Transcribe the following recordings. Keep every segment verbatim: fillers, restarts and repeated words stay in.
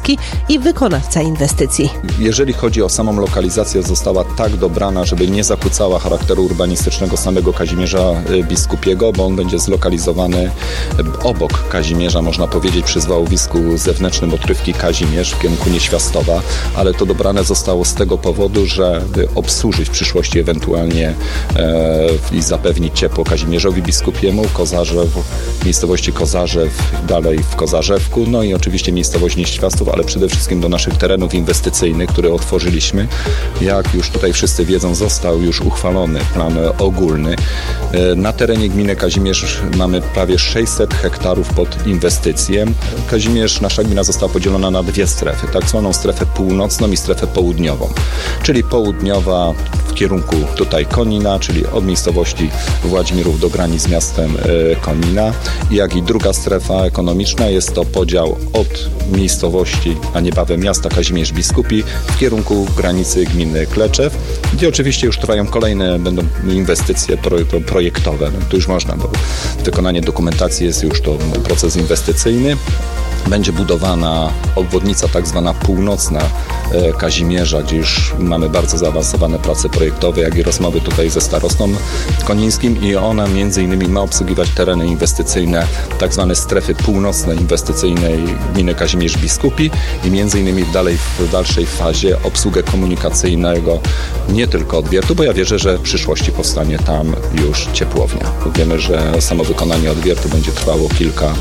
budowlanki i wykonawca inwestycji. Jeżeli chodzi o samą lokalizację, została tak dobrana, żeby nie zakłócała charakteru urbanistycznego samego Kazimierza Biskupiego, bo on będzie zlokalizowany obok Kazimierza, można powiedzieć, przy zwałowisku zewnętrznym Otrywki Kazimierz w kierunku Nieświastowa, ale to dobrane zostało z tego powodu, żeby obsłużyć w przyszłości ewentualnie e, i zapewnić ciepło Kazimierzowi Biskupiemu, Kozarzew, miejscowości Kozarzew, dalej w Kozarzewku, no i oczywiście miejscowość Nieświastów, ale przede wszystkim do naszych terenów inwestycyjnych, które otworzyliśmy. Jak już tutaj wszyscy wiedzą, został już uchwalony plan ogólny. Na terenie gminy Kazimierz mamy prawie sześćset hektarów pod inwestycje. Kazimierz, nasza gmina została podzielona na dwie strefy, tak zwaną strefę północną i strefę południową, czyli południowa w kierunku tutaj Konina, czyli od miejscowości Władzimirów do granic z miastem Konina, jak i druga strefa ekonomiczna jest to podział od miejscowości, a niebawem miasta Kazimierz Biskupi w kierunku granicy gminy Kleczew, gdzie oczywiście już trwają kolejne będą inwestycje projektowe. Tu już można, bo wykonanie dokumentacji jest już to proces inwestycyjny. Będzie budowana obwodnica tak zwana północna Kazimierza, gdzie już mamy bardzo zaawansowane prace projektowe, jak i rozmowy tutaj ze starostą konińskim i ona między innymi ma obsługiwać tereny inwestycyjne, tak zwane strefy północnej inwestycyjnej gminy Kazimierz Biskupi i między innymi w, dalej, w dalszej fazie obsługę komunikacyjnego nie tylko odwiertu, bo ja wierzę, że w przyszłości powstanie tam już ciepłownia. Wiemy, że samo wykonanie odwiertu będzie trwało kilka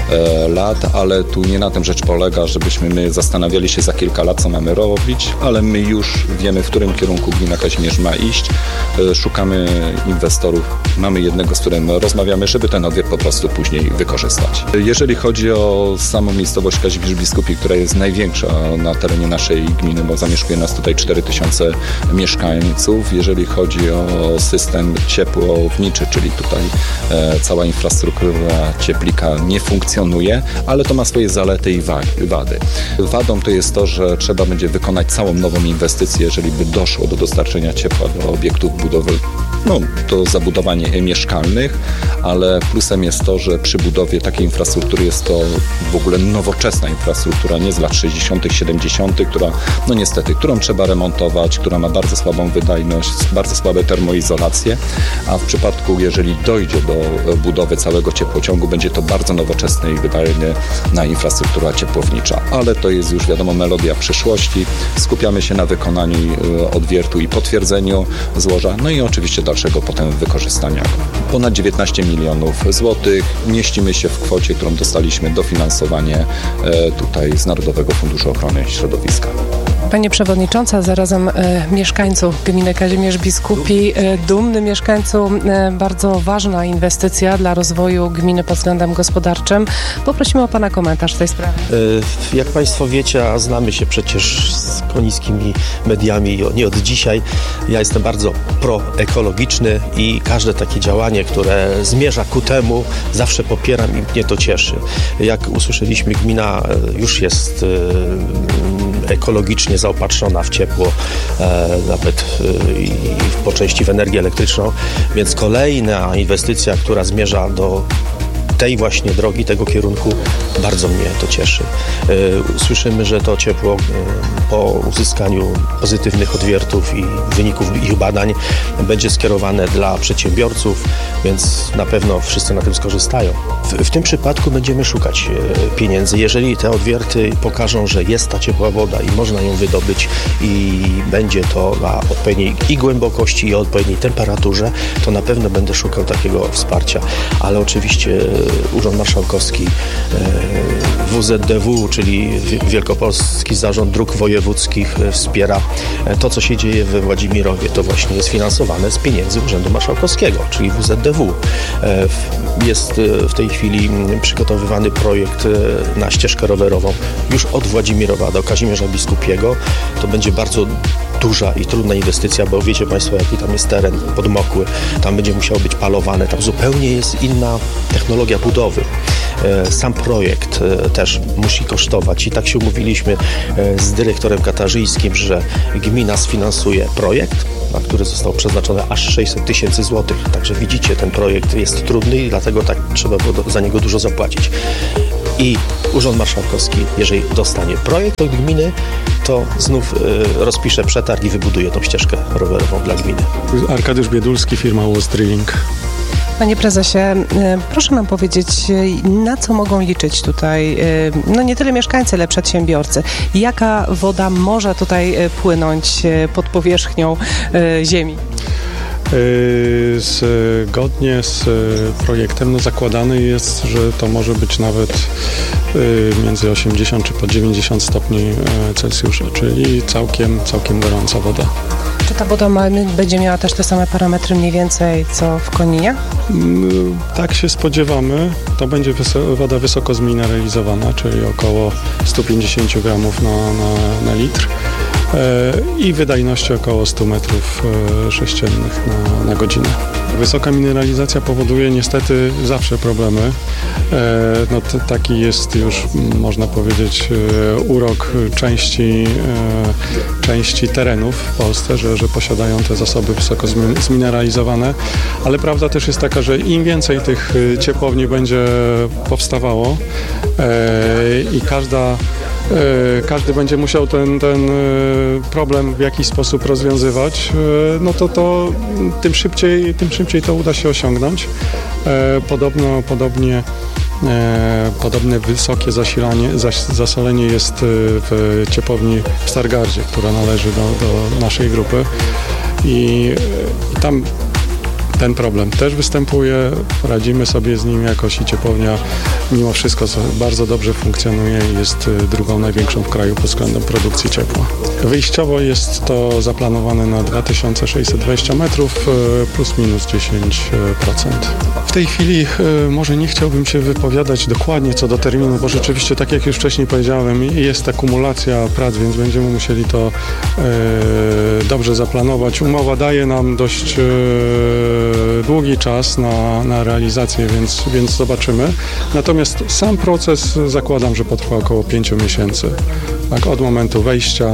e, lat, ale tu nie na tym rzecz polega, żebyśmy my zastanawiali się za kilka lat, co mamy robić, ale my już wiemy, w którym kierunku gmina Kazimierz ma iść. Szukamy inwestorów, mamy jednego, z którym rozmawiamy, żeby ten odwiert po prostu później wykorzystać. Jeżeli chodzi o samą miejscowość Kazimierz Biskupi, która jest największa na terenie naszej gminy, bo zamieszkuje nas tutaj cztery tysiące mieszkańców. Jeżeli chodzi o system ciepłowniczy, czyli tutaj e, cała infrastruktura cieplika nie funkcjonuje, ale to ma swoje zalety i wady. Wadą to jest to, że trzeba będzie wykonać całą nową inwestycję, jeżeli by doszło do dostarczenia ciepła do obiektów budowy, no, do zabudowań mieszkalnych, ale plusem jest to, że przy budowie takiej infrastruktury jest to w ogóle nowoczesna infrastruktura, nie z lat sześćdziesiątych, siedemdziesiątych, która, no niestety, którą trzeba remontować, która ma bardzo słabą wydajność, bardzo słabe termoizolacje, a w przypadku, jeżeli dojdzie do budowy całego ciepłociągu, będzie to bardzo nowoczesne i wydajne na infrastruktura ciepłownicza, ale to jest już wiadomo melodia przyszłości. Skupiamy się na wykonaniu odwiertu i potwierdzeniu złoża, no i oczywiście dalszego potem wykorzystania. Ponad dziewiętnaście milionów złotych. Mieścimy się w kwocie, którą dostaliśmy dofinansowanie tutaj z Narodowego Funduszu Ochrony Środowiska. Pani Przewodnicząca, zarazem e, mieszkańców gminy Kazimierz Biskupi, e, dumny mieszkańcu, e, bardzo ważna inwestycja dla rozwoju gminy pod względem gospodarczym. Poprosimy o Pana komentarz w tej sprawie. E, jak Państwo wiecie, a znamy się przecież z konińskimi mediami nie od dzisiaj, ja jestem bardzo proekologiczny i każde takie działanie, które zmierza ku temu, zawsze popieram i mnie to cieszy. Jak usłyszeliśmy, gmina już jest e, ekologicznie zaopatrzona w ciepło, e, nawet e, i po części w energię elektryczną, więc kolejna inwestycja, która zmierza do tej właśnie drogi, tego kierunku, bardzo mnie to cieszy. Słyszymy, że to ciepło po uzyskaniu pozytywnych odwiertów i wyników ich badań będzie skierowane dla przedsiębiorców, więc na pewno wszyscy na tym skorzystają. W, w tym przypadku będziemy szukać pieniędzy. Jeżeli te odwierty pokażą, że jest ta ciepła woda i można ją wydobyć i będzie to na odpowiedniej i głębokości, i odpowiedniej temperaturze, to na pewno będę szukał takiego wsparcia. Ale oczywiście Urząd Marszałkowski, W Z D W, czyli Wielkopolski Zarząd Dróg Wojewódzkich, wspiera to, co się dzieje we Władzimirowie. To właśnie jest finansowane z pieniędzy Urzędu Marszałkowskiego, czyli W Z D W. Jest w tej chwili przygotowywany projekt na ścieżkę rowerową już od Władzimirowa do Kazimierza Biskupiego. To będzie bardzo duża i trudna inwestycja, bo wiecie Państwo, jaki tam jest teren podmokły. Tam będzie musiało być palowane. Tam zupełnie jest inna technologia budowy. Sam projekt też musi kosztować i tak się umówiliśmy z dyrektorem katarzyńskim, że gmina sfinansuje projekt, na który zostało przeznaczone aż sześćset tysięcy złotych. Także widzicie, ten projekt jest trudny i dlatego tak trzeba było za niego dużo zapłacić. I Urząd Marszałkowski, jeżeli dostanie projekt od gminy, to znów y, rozpisze przetarg i wybuduje tą ścieżkę rowerową dla gminy. Arkadiusz Biedulski, firma Łos Drilling. Panie prezesie, proszę nam powiedzieć, na co mogą liczyć tutaj, no nie tyle mieszkańcy, ale przedsiębiorcy. Jaka woda może tutaj płynąć pod powierzchnią ziemi? Zgodnie z projektem no, zakładane jest, że to może być nawet między osiemdziesiąt czy po dziewięćdziesiąt stopni Celsjusza, czyli całkiem, całkiem gorąca woda. Czy ta woda ma, będzie miała też te same parametry mniej więcej co w Koninie? Tak się spodziewamy. To będzie wyso- woda wysoko zmineralizowana, czyli około sto pięćdziesiąt gramów na, na, na litr i wydajności około sto metrów sześciennych na, na godzinę. Wysoka mineralizacja powoduje niestety zawsze problemy. No, t- taki jest już, można powiedzieć, urok części, części terenów w Polsce, że, że posiadają te zasoby wysoko zmineralizowane, ale prawda też jest taka, że im więcej tych ciepłowni będzie powstawało i każda każdy będzie musiał ten, ten problem w jakiś sposób rozwiązywać, no to, to tym szybciej, tym szybciej to uda się osiągnąć. Podobno, podobnie, podobne wysokie zasilanie, zas, zasolenie jest w ciepłowni w Stargardzie, która należy do, do naszej grupy i tam ten problem też występuje, radzimy sobie z nim jakoś i ciepłownia mimo wszystko bardzo dobrze funkcjonuje i jest drugą największą w kraju pod względem produkcji ciepła. Wyjściowo jest to zaplanowane na dwa tysiące sześćset dwadzieścia metrów plus minus dziesięć procent. W tej chwili może nie chciałbym się wypowiadać dokładnie co do terminu, bo rzeczywiście, tak jak już wcześniej powiedziałem, jest akumulacja prac, więc będziemy musieli to dobrze zaplanować. Umowa daje nam dość długi czas na, na realizację, więc, więc zobaczymy. Natomiast sam proces zakładam, że potrwa około pięciu miesięcy. Tak, od momentu wejścia,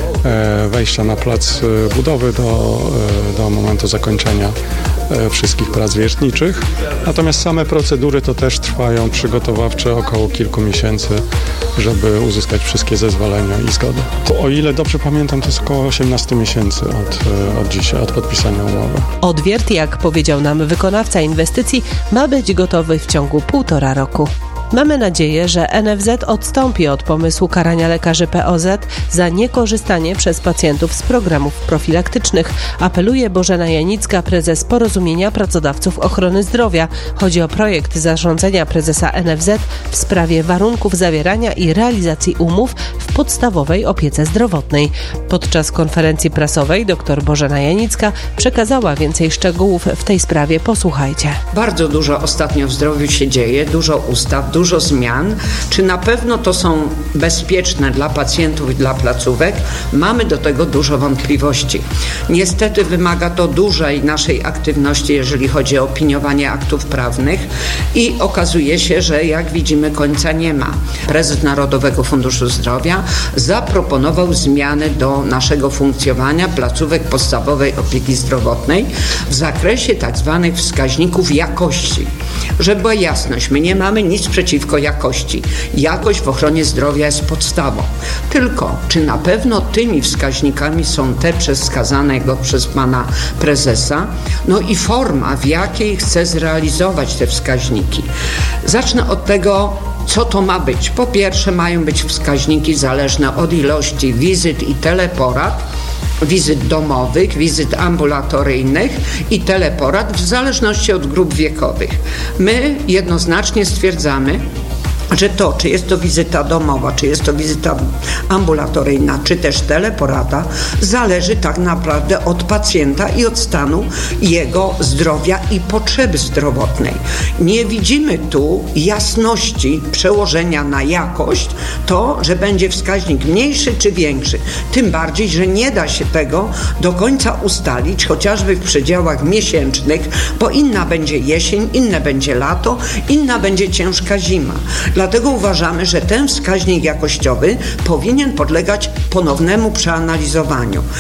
wejścia na plac budowy do, do momentu zakończenia wszystkich prac wiertniczych. Natomiast same procedury to też trwają przygotowawcze około kilku miesięcy, żeby uzyskać wszystkie zezwolenia i zgody. To, o ile dobrze pamiętam, to jest około osiemnaście miesięcy od, od dzisiaj, od podpisania umowy. Odwiert, jak powiedział nam wykonawca inwestycji, ma być gotowy w ciągu półtora roku. Mamy nadzieję, że N F Z odstąpi od pomysłu karania lekarzy P O Z za niekorzystanie przez pacjentów z programów profilaktycznych, apeluje Bożena Janicka, prezes Porozumienia Pracodawców Ochrony Zdrowia. Chodzi o projekt zarządzenia prezesa N F Z w sprawie warunków zawierania i realizacji umów w podstawowej opiece zdrowotnej. Podczas konferencji prasowej dr Bożena Janicka przekazała więcej szczegółów w tej sprawie. Posłuchajcie. Bardzo dużo ostatnio w zdrowiu się dzieje, dużo ustaw, dużo zmian. Czy na pewno to są bezpieczne dla pacjentów i dla placówek? Mamy do tego dużo wątpliwości. Niestety wymaga to dużej naszej aktywności, jeżeli chodzi o opiniowanie aktów prawnych i okazuje się, że jak widzimy końca nie ma. Prezes Narodowego Funduszu Zdrowia zaproponował zmiany do naszego funkcjonowania placówek podstawowej opieki zdrowotnej w zakresie tak zwanych wskaźników jakości. Żeby była jasność, my nie mamy nic przeciwko jakości. Jakość w ochronie zdrowia jest podstawą. Tylko, czy na pewno tymi wskaźnikami są te wskazane przez pana prezesa? No i forma, w jakiej chce zrealizować te wskaźniki. Zacznę od tego, co to ma być. Po pierwsze, mają być wskaźniki zależne od ilości wizyt i teleporad, wizyt domowych, wizyt ambulatoryjnych i teleporad w zależności od grup wiekowych. My jednoznacznie stwierdzamy, że to, czy jest to wizyta domowa, czy jest to wizyta ambulatoryjna, czy też teleporada, zależy tak naprawdę od pacjenta i od stanu jego zdrowia i potrzeby zdrowotnej. Nie widzimy tu jasności przełożenia na jakość, to, że będzie wskaźnik mniejszy czy większy. Tym bardziej, że nie da się tego do końca ustalić, chociażby w przedziałach miesięcznych, bo inna będzie jesień, inne będzie lato, inna będzie ciężka zima. Dlatego uważamy, że ten wskaźnik jakościowy powinien podlegać ponownemu przeanalizowaniu.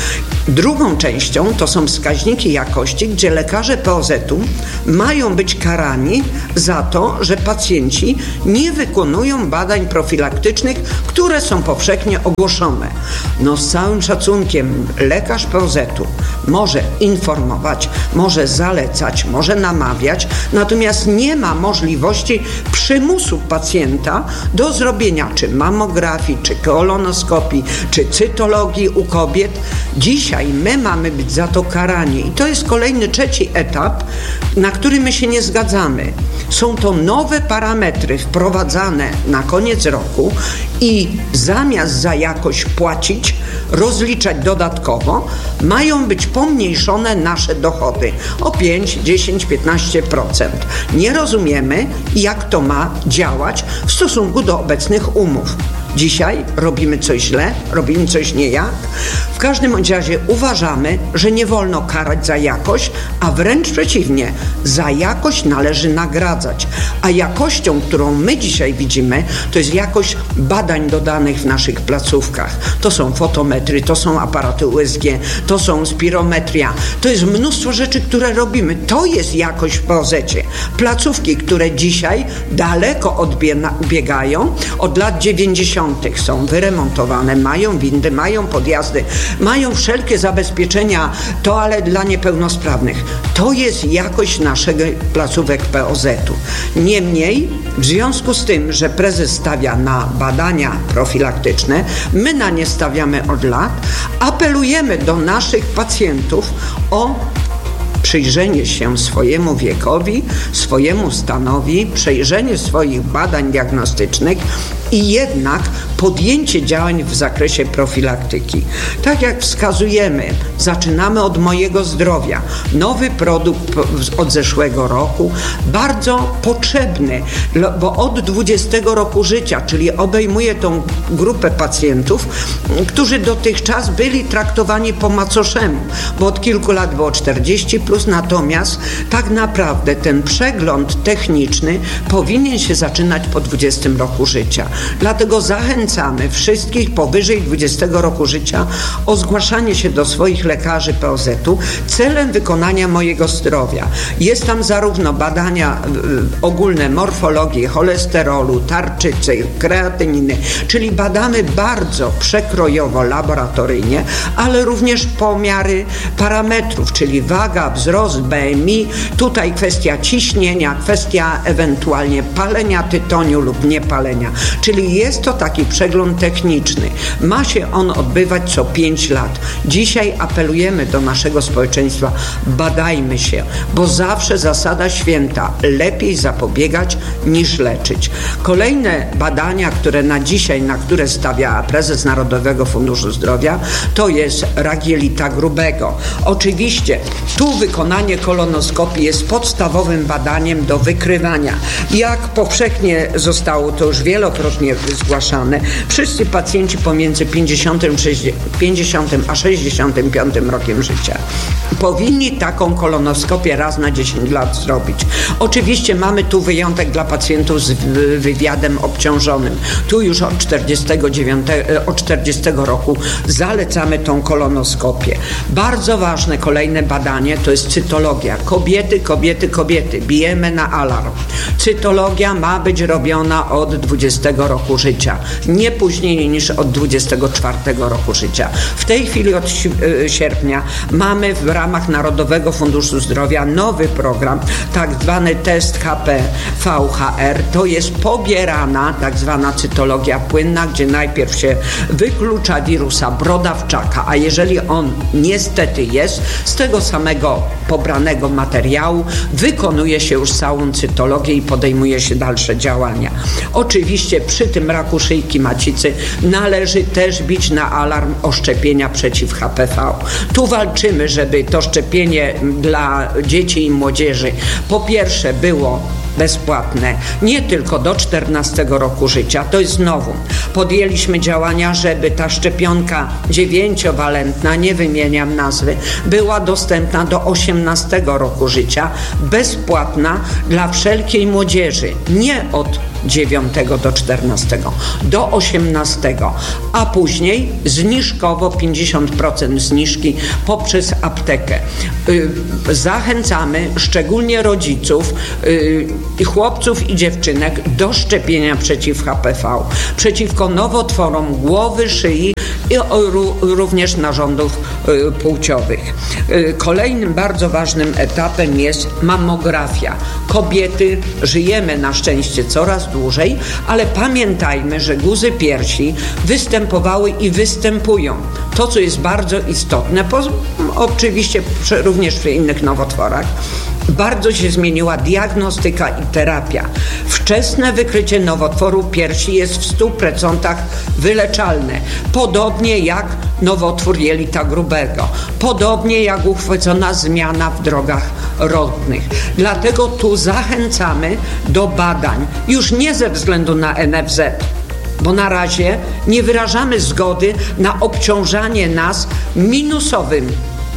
Drugą częścią to są wskaźniki jakości, gdzie lekarze P O Z-u mają być karani za to, że pacjenci nie wykonują badań profilaktycznych, które są powszechnie ogłoszone. No z całym szacunkiem lekarz P O Z-u może informować, może zalecać, może namawiać, natomiast nie ma możliwości przymusu pacjenta do zrobienia czy mammografii, czy kolonoskopii, czy cytologii u kobiet. Dzisiaj my mamy być za to karani i to jest kolejny, trzeci etap, na który my się nie zgadzamy. Są to nowe parametry wprowadzane na koniec roku i zamiast za jakość płacić, rozliczać dodatkowo, mają być pomniejszone nasze dochody o pięć, dziesięć, piętnaście procent. Nie rozumiemy, jak to ma działać w stosunku do obecnych umów. Dzisiaj robimy coś źle, robimy coś niejak. W każdym razie uważamy, że nie wolno karać za jakość, a wręcz przeciwnie, za jakość należy nagradzać. A jakością, którą my dzisiaj widzimy, to jest jakość badań dodanych w naszych placówkach. To są fotometry, to są aparaty U S G, to są spirometria, to jest mnóstwo rzeczy, które robimy. To jest jakość w P O Z-cie. Placówki, które dzisiaj daleko odbiegają, od lat dziewięćdziesiątych są wyremontowane, mają windy, mają podjazdy, mają wszelkie zabezpieczenia toalet dla niepełnosprawnych. To jest jakość naszego placówek P O Z-u. Niemniej, w związku z tym, że prezes stawia na badania profilaktyczne, my na nie stawiamy od lat, apelujemy do naszych pacjentów o przyjrzenie się swojemu wiekowi, swojemu stanowi, przejrzenie swoich badań diagnostycznych i jednak podjęcie działań w zakresie profilaktyki. Tak jak wskazujemy, zaczynamy od Mojego Zdrowia. Nowy produkt od zeszłego roku, bardzo potrzebny, bo od dwudziestego roku życia, czyli obejmuje tą grupę pacjentów, którzy dotychczas byli traktowani po macoszemu, bo od kilku lat było czterdzieści plus, natomiast tak naprawdę ten przegląd techniczny powinien się zaczynać po dwudziestym roku życia. Dlatego zachęcamy wszystkich powyżej dwudziestego roku życia o zgłaszanie się do swoich lekarzy P O Z-u celem wykonania Mojego Zdrowia. Jest tam zarówno badania y, ogólne morfologii, cholesterolu, tarczycy, kreatyniny, czyli badamy bardzo przekrojowo, laboratoryjnie, ale również pomiary parametrów, czyli waga, wzrost, B M I, tutaj kwestia ciśnienia, kwestia ewentualnie palenia tytoniu lub niepalenia, czyli jest to taki przegląd techniczny. Ma się on odbywać co pięć lat. Dzisiaj apelujemy do naszego społeczeństwa, badajmy się, bo zawsze zasada święta, lepiej zapobiegać niż leczyć. Kolejne badania, które na dzisiaj, na które stawia prezes Narodowego Funduszu Zdrowia, to jest rak jelita grubego. Oczywiście tu wykonanie kolonoskopii jest podstawowym badaniem do wykrywania. Jak powszechnie zostało to już wielokrotnie zgłaszane, wszyscy pacjenci pomiędzy pięćdziesiątym a sześćdziesiątym piątym rokiem życia powinni taką kolonoskopię raz na dziesięć lat zrobić. Oczywiście mamy tu wyjątek dla pacjentów z wywiadem obciążonym. Tu już od czterdziestego dziewiątego, od czterdziestego roku zalecamy tą kolonoskopię. Bardzo ważne kolejne badanie to jest cytologia. Kobiety, kobiety, kobiety. Bijemy na alarm. Cytologia ma być robiona od dwudziestego roku życia. Nie później niż od dwudziestego czwartego roku życia. W tej chwili od sierpnia mamy w ramach Narodowego Funduszu Zdrowia nowy program, tak zwany test H P V H R. To jest pobierana tak zwana cytologia płynna, gdzie najpierw się wyklucza wirusa brodawczaka, a jeżeli on niestety jest, z tego samego pobranego materiału wykonuje się już całą cytologię i podejmuje się dalsze działania. Oczywiście przy tym raku szyjki macicy należy też bić na alarm o szczepienia przeciw H P V. Tu walczymy, żeby to szczepienie dla dzieci i młodzieży po pierwsze było bezpłatne, nie tylko do czternastego roku życia, to jest nowum. Podjęliśmy działania, żeby ta szczepionka dziewięciowalentna, nie wymieniam nazwy, była dostępna do osiemnastego roku życia, bezpłatna dla wszelkiej młodzieży, nie od dziewiątego do czternastego, do osiemnastego, a później zniżkowo pięćdziesiąt procent zniżki poprzez aptekę. Zachęcamy szczególnie rodziców i chłopców i dziewczynek do szczepienia przeciw H P V, przeciwko nowotworom głowy, szyi i również narządów płciowych. Kolejnym bardzo ważnym etapem jest mammografia. Kobiety żyjemy na szczęście coraz dłużej, ale pamiętajmy, że guzy piersi występowały i występują. To, co jest bardzo istotne, po, oczywiście również przy innych nowotworach, bardzo się zmieniła diagnostyka i terapia. Wczesne wykrycie nowotworu piersi jest w stu procentach wyleczalne. Podobnie jak nowotwór jelita grubego. Podobnie jak uchwycona zmiana w drogach rodnych. Dlatego tu zachęcamy do badań. Już nie ze względu na N F Z, bo na razie nie wyrażamy zgody na obciążanie nas minusowym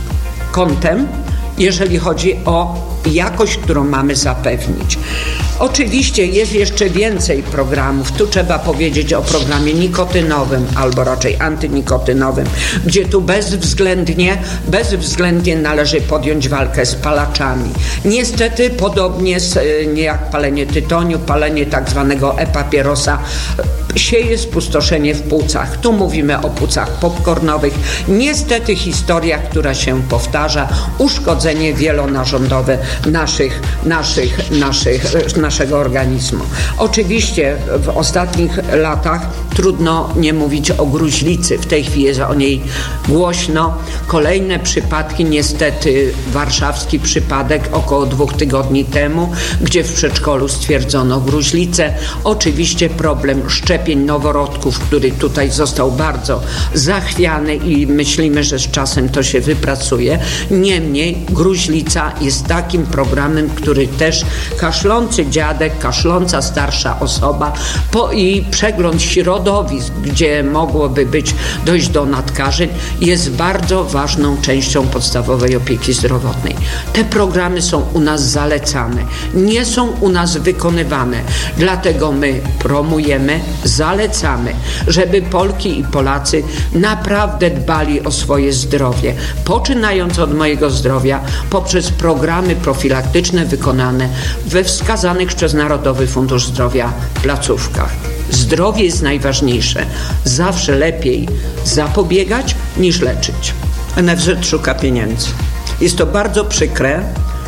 kontem, jeżeli chodzi o jakość, którą mamy zapewnić. Oczywiście jest jeszcze więcej programów. Tu trzeba powiedzieć o programie nikotynowym, albo raczej antynikotynowym, gdzie tu bezwzględnie, bezwzględnie należy podjąć walkę z palaczami. Niestety podobnie z, nie jak palenie tytoniu, palenie tak zwanego e-papierosa sieje spustoszenie w płucach. Tu mówimy o płucach popcornowych. Niestety historia, która się powtarza, uszkodzenie wielonarządowe naszych, naszych, naszych, naszego organizmu. Oczywiście w ostatnich latach trudno nie mówić o gruźlicy. W tej chwili jest o niej głośno. Kolejne przypadki, niestety warszawski przypadek około dwóch tygodni temu, gdzie w przedszkolu stwierdzono gruźlicę. Oczywiście problem szczepień noworodków, który tutaj został bardzo zachwiany i myślimy, że z czasem to się wypracuje. Niemniej gruźlica jest takim programem, który też kaszlący dziadek, kaszląca starsza osoba po, i przegląd środowisk, gdzie mogłoby być dojść do nadkażeń, jest bardzo ważną częścią podstawowej opieki zdrowotnej. Te programy są u nas zalecane, nie są u nas wykonywane. Dlatego my promujemy, zalecamy, żeby Polki i Polacy naprawdę dbali o swoje zdrowie, poczynając od mojego zdrowia poprzez programy profilaktyczne wykonane we wskazanych przez Narodowy Fundusz Zdrowia placówkach. Zdrowie jest najważniejsze. Zawsze lepiej zapobiegać niż leczyć. N F Z szuka pieniędzy. Jest to bardzo przykre,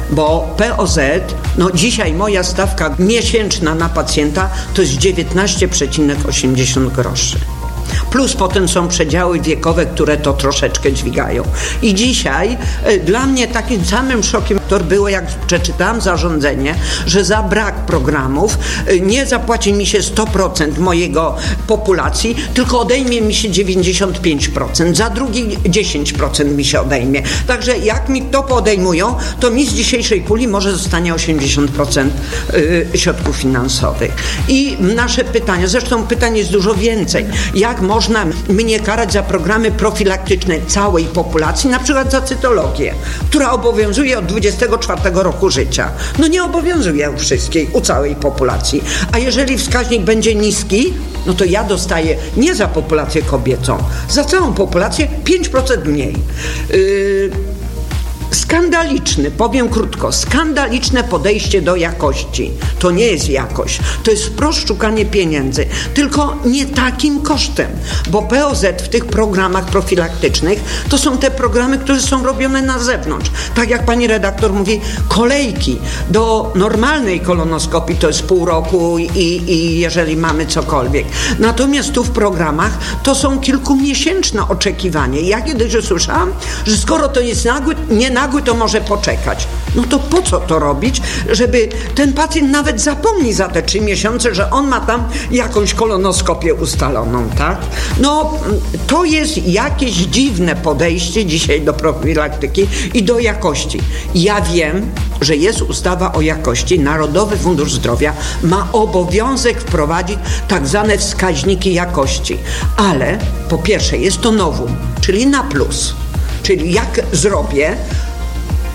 bo P O Z, no dzisiaj moja stawka miesięczna na pacjenta to jest dziewiętnaście przecinek osiemdziesiąt groszy. Plus potem są przedziały wiekowe, które to troszeczkę dźwigają. I dzisiaj y, dla mnie takim samym szokiem to było, jak przeczytałam zarządzenie, że za brak programów y, nie zapłaci mi się sto procent mojego populacji, tylko odejmie mi się dziewięćdziesiąt pięć procent. Za drugi dziesięć procent mi się odejmie. Także jak mi to podejmują, to mi z dzisiejszej puli może zostanie osiemdziesiąt procent y, środków finansowych. I nasze pytania, zresztą pytań jest dużo więcej. Jak można mnie karać za programy profilaktyczne całej populacji, na przykład za cytologię, która obowiązuje od dwudziestego czwartego roku życia. No nie obowiązuje u wszystkich, u całej populacji. A jeżeli wskaźnik będzie niski, no to ja dostaję nie za populację kobiecą, za całą populację pięć procent mniej. Yy, Skandaliczny, powiem krótko, skandaliczne podejście do jakości. To nie jest jakość, to jest wprost szukanie pieniędzy, tylko nie takim kosztem, bo P O Z w tych programach profilaktycznych to są te programy, które są robione na zewnątrz. Tak jak pani redaktor mówi, kolejki do normalnej kolonoskopii to jest pół roku i, i jeżeli mamy cokolwiek. Natomiast tu w programach to są kilkumiesięczne oczekiwanie. Ja kiedyś usłyszałam, że skoro to jest nagły, nie nagły, to może poczekać. No to po co to robić, żeby ten pacjent nawet zapomni za te trzy miesiące, że on ma tam jakąś kolonoskopię ustaloną, tak? No to jest jakieś dziwne podejście dzisiaj do profilaktyki i do jakości. Ja wiem, że jest ustawa o jakości. Narodowy Fundusz Zdrowia ma obowiązek wprowadzić tak zwane wskaźniki jakości. Ale po pierwsze jest to novum, czyli na plus. Czyli jak zrobię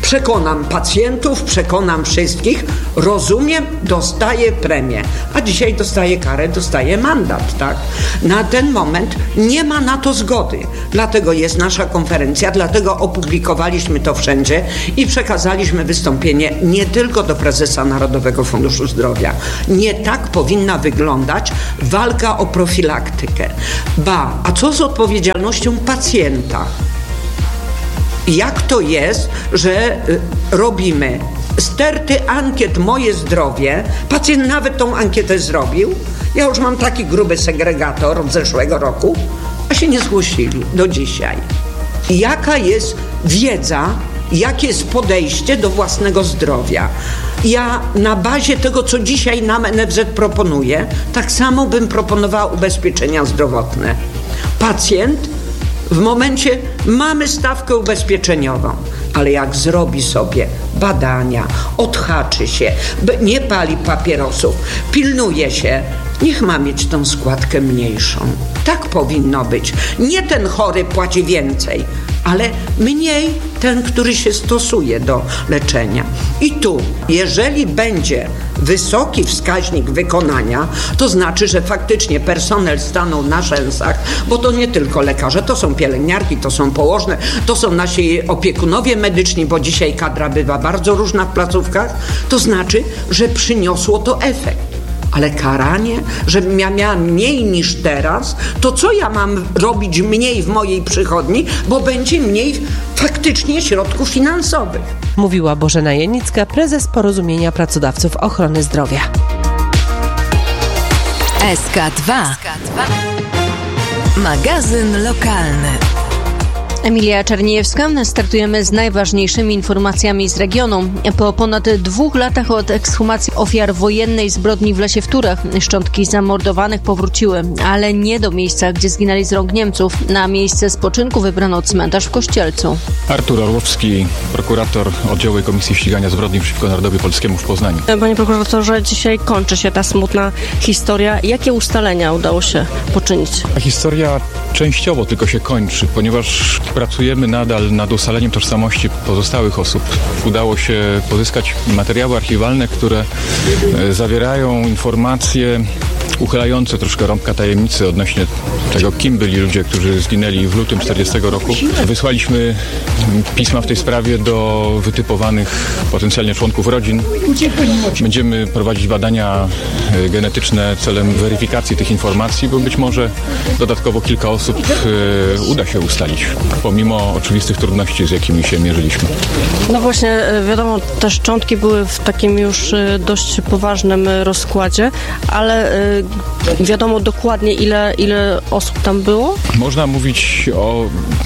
Przekonam pacjentów, przekonam wszystkich, rozumiem, dostaję premię, a dzisiaj dostaję karę, dostaję mandat, tak? Na ten moment nie ma na to zgody, dlatego jest nasza konferencja, dlatego opublikowaliśmy to wszędzie i przekazaliśmy wystąpienie nie tylko do prezesa Narodowego Funduszu Zdrowia. Nie tak powinna wyglądać walka o profilaktykę. Ba, a co z odpowiedzialnością pacjenta? Jak to jest, że robimy sterty ankiet Moje Zdrowie, pacjent nawet tą ankietę zrobił, ja już mam taki gruby segregator od zeszłego roku, a się nie zgłosili do dzisiaj. Jaka jest wiedza, jakie jest podejście do własnego zdrowia? Ja na bazie tego, co dzisiaj nam N F Z proponuje, tak samo bym proponowała ubezpieczenia zdrowotne. Pacjent w momencie mamy stawkę ubezpieczeniową, ale jak zrobi sobie badania, odhaczy się, nie pali papierosów, pilnuje się, niech ma mieć tą składkę mniejszą. Tak powinno być. Nie ten chory płaci więcej, ale mniej ten, który się stosuje do leczenia. I tu, jeżeli będzie wysoki wskaźnik wykonania, to znaczy, że faktycznie personel stanął na rzęsach, bo to nie tylko lekarze, to są pielęgniarki, to są położne, to są nasi opiekunowie medyczni, bo dzisiaj kadra bywa bardzo różna w placówkach, to znaczy, że przyniosło to efekt. Ale karanie, żebym ja miała mniej niż teraz, to co ja mam robić mniej w mojej przychodni, bo będzie mniej faktycznie środków finansowych. Mówiła Bożena Janicka, prezes Porozumienia Pracodawców Ochrony Zdrowia. S K dwa. Magazyn lokalny. Emilia Czerniejewska. Startujemy z najważniejszymi informacjami z regionu. Po ponad dwóch latach od ekshumacji ofiar wojennej zbrodni w Lesie w Turach szczątki zamordowanych powróciły, ale nie do miejsca, gdzie zginęli z rąk Niemców. Na miejsce spoczynku wybrano cmentarz w Kościelcu. Artur Orłowski, prokurator Oddziału Komisji Ścigania Zbrodni przeciwko Narodowi Polskiemu w Poznaniu. Panie prokuratorze, dzisiaj kończy się ta smutna historia. Jakie ustalenia udało się poczynić? Ta historia częściowo tylko się kończy, ponieważ pracujemy nadal nad ustaleniem tożsamości pozostałych osób. Udało się pozyskać materiały archiwalne, które zawierają informacje uchylające troszkę rąbka tajemnicy odnośnie tego, kim byli ludzie, którzy zginęli w lutym czterdziestego roku. Wysłaliśmy pisma w tej sprawie do wytypowanych potencjalnie członków rodzin. Będziemy prowadzić badania genetyczne celem weryfikacji tych informacji, bo być może dodatkowo kilka osób uda się ustalić, pomimo oczywistych trudności, z jakimi się mierzyliśmy. No właśnie, wiadomo, te szczątki były w takim już dość poważnym rozkładzie, ale wiadomo dokładnie, ile, ile osób tam było? Można mówić o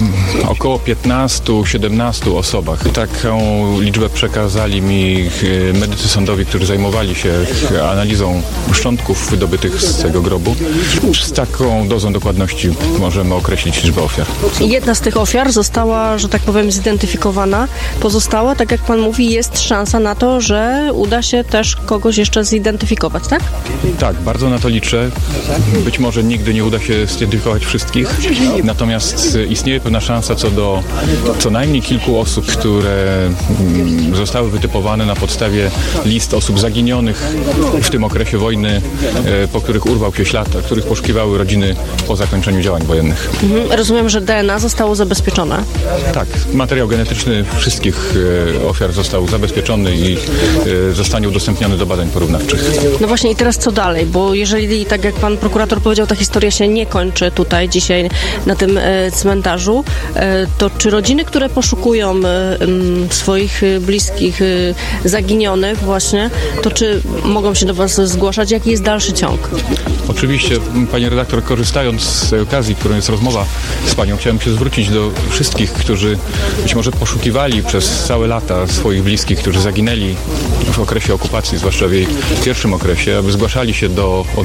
około piętnastu siedemnastu osobach. Taką liczbę przekazali mi medycy sądowi, którzy zajmowali się analizą szczątków wydobytych z tego grobu. Z taką dozą dokładności możemy określić liczbę ofiar. Jedna z tych ofiar została, że tak powiem, zidentyfikowana. Pozostała, tak jak pan mówi, jest szansa na to, że uda się też kogoś jeszcze zidentyfikować, tak? Tak, bardzo na to liczę. Być może nigdy nie uda się zidentyfikować wszystkich, natomiast istnieje pewna szansa co do co najmniej kilku osób, które zostały wytypowane na podstawie list osób zaginionych w tym okresie wojny, po których urwał się ślad, a których poszukiwały rodziny po zakończeniu działań wojennych. Mhm. Rozumiem, że D N A zostało zabezpieczone. Tak, materiał genetyczny wszystkich ofiar został zabezpieczony i zostanie udostępniony do badań porównawczych. No właśnie i teraz co dalej? Bo jeżeli, tak jak pan prokurator powiedział, ta historia się nie kończy tutaj dzisiaj na tym e, cmentarzu, e, to czy rodziny, które poszukują e, m, swoich bliskich e, zaginionych właśnie, to czy mogą się do was zgłaszać? Jaki jest dalszy ciąg? Oczywiście, pani redaktor, korzystając z tej okazji, którą jest rozmowa z panią, chciałem się zwrócić do wszystkich, którzy być może poszukiwali przez całe lata swoich bliskich, którzy zaginęli w okresie okupacji, zwłaszcza w jej pierwszym okresie, aby zgłaszali się do oddziału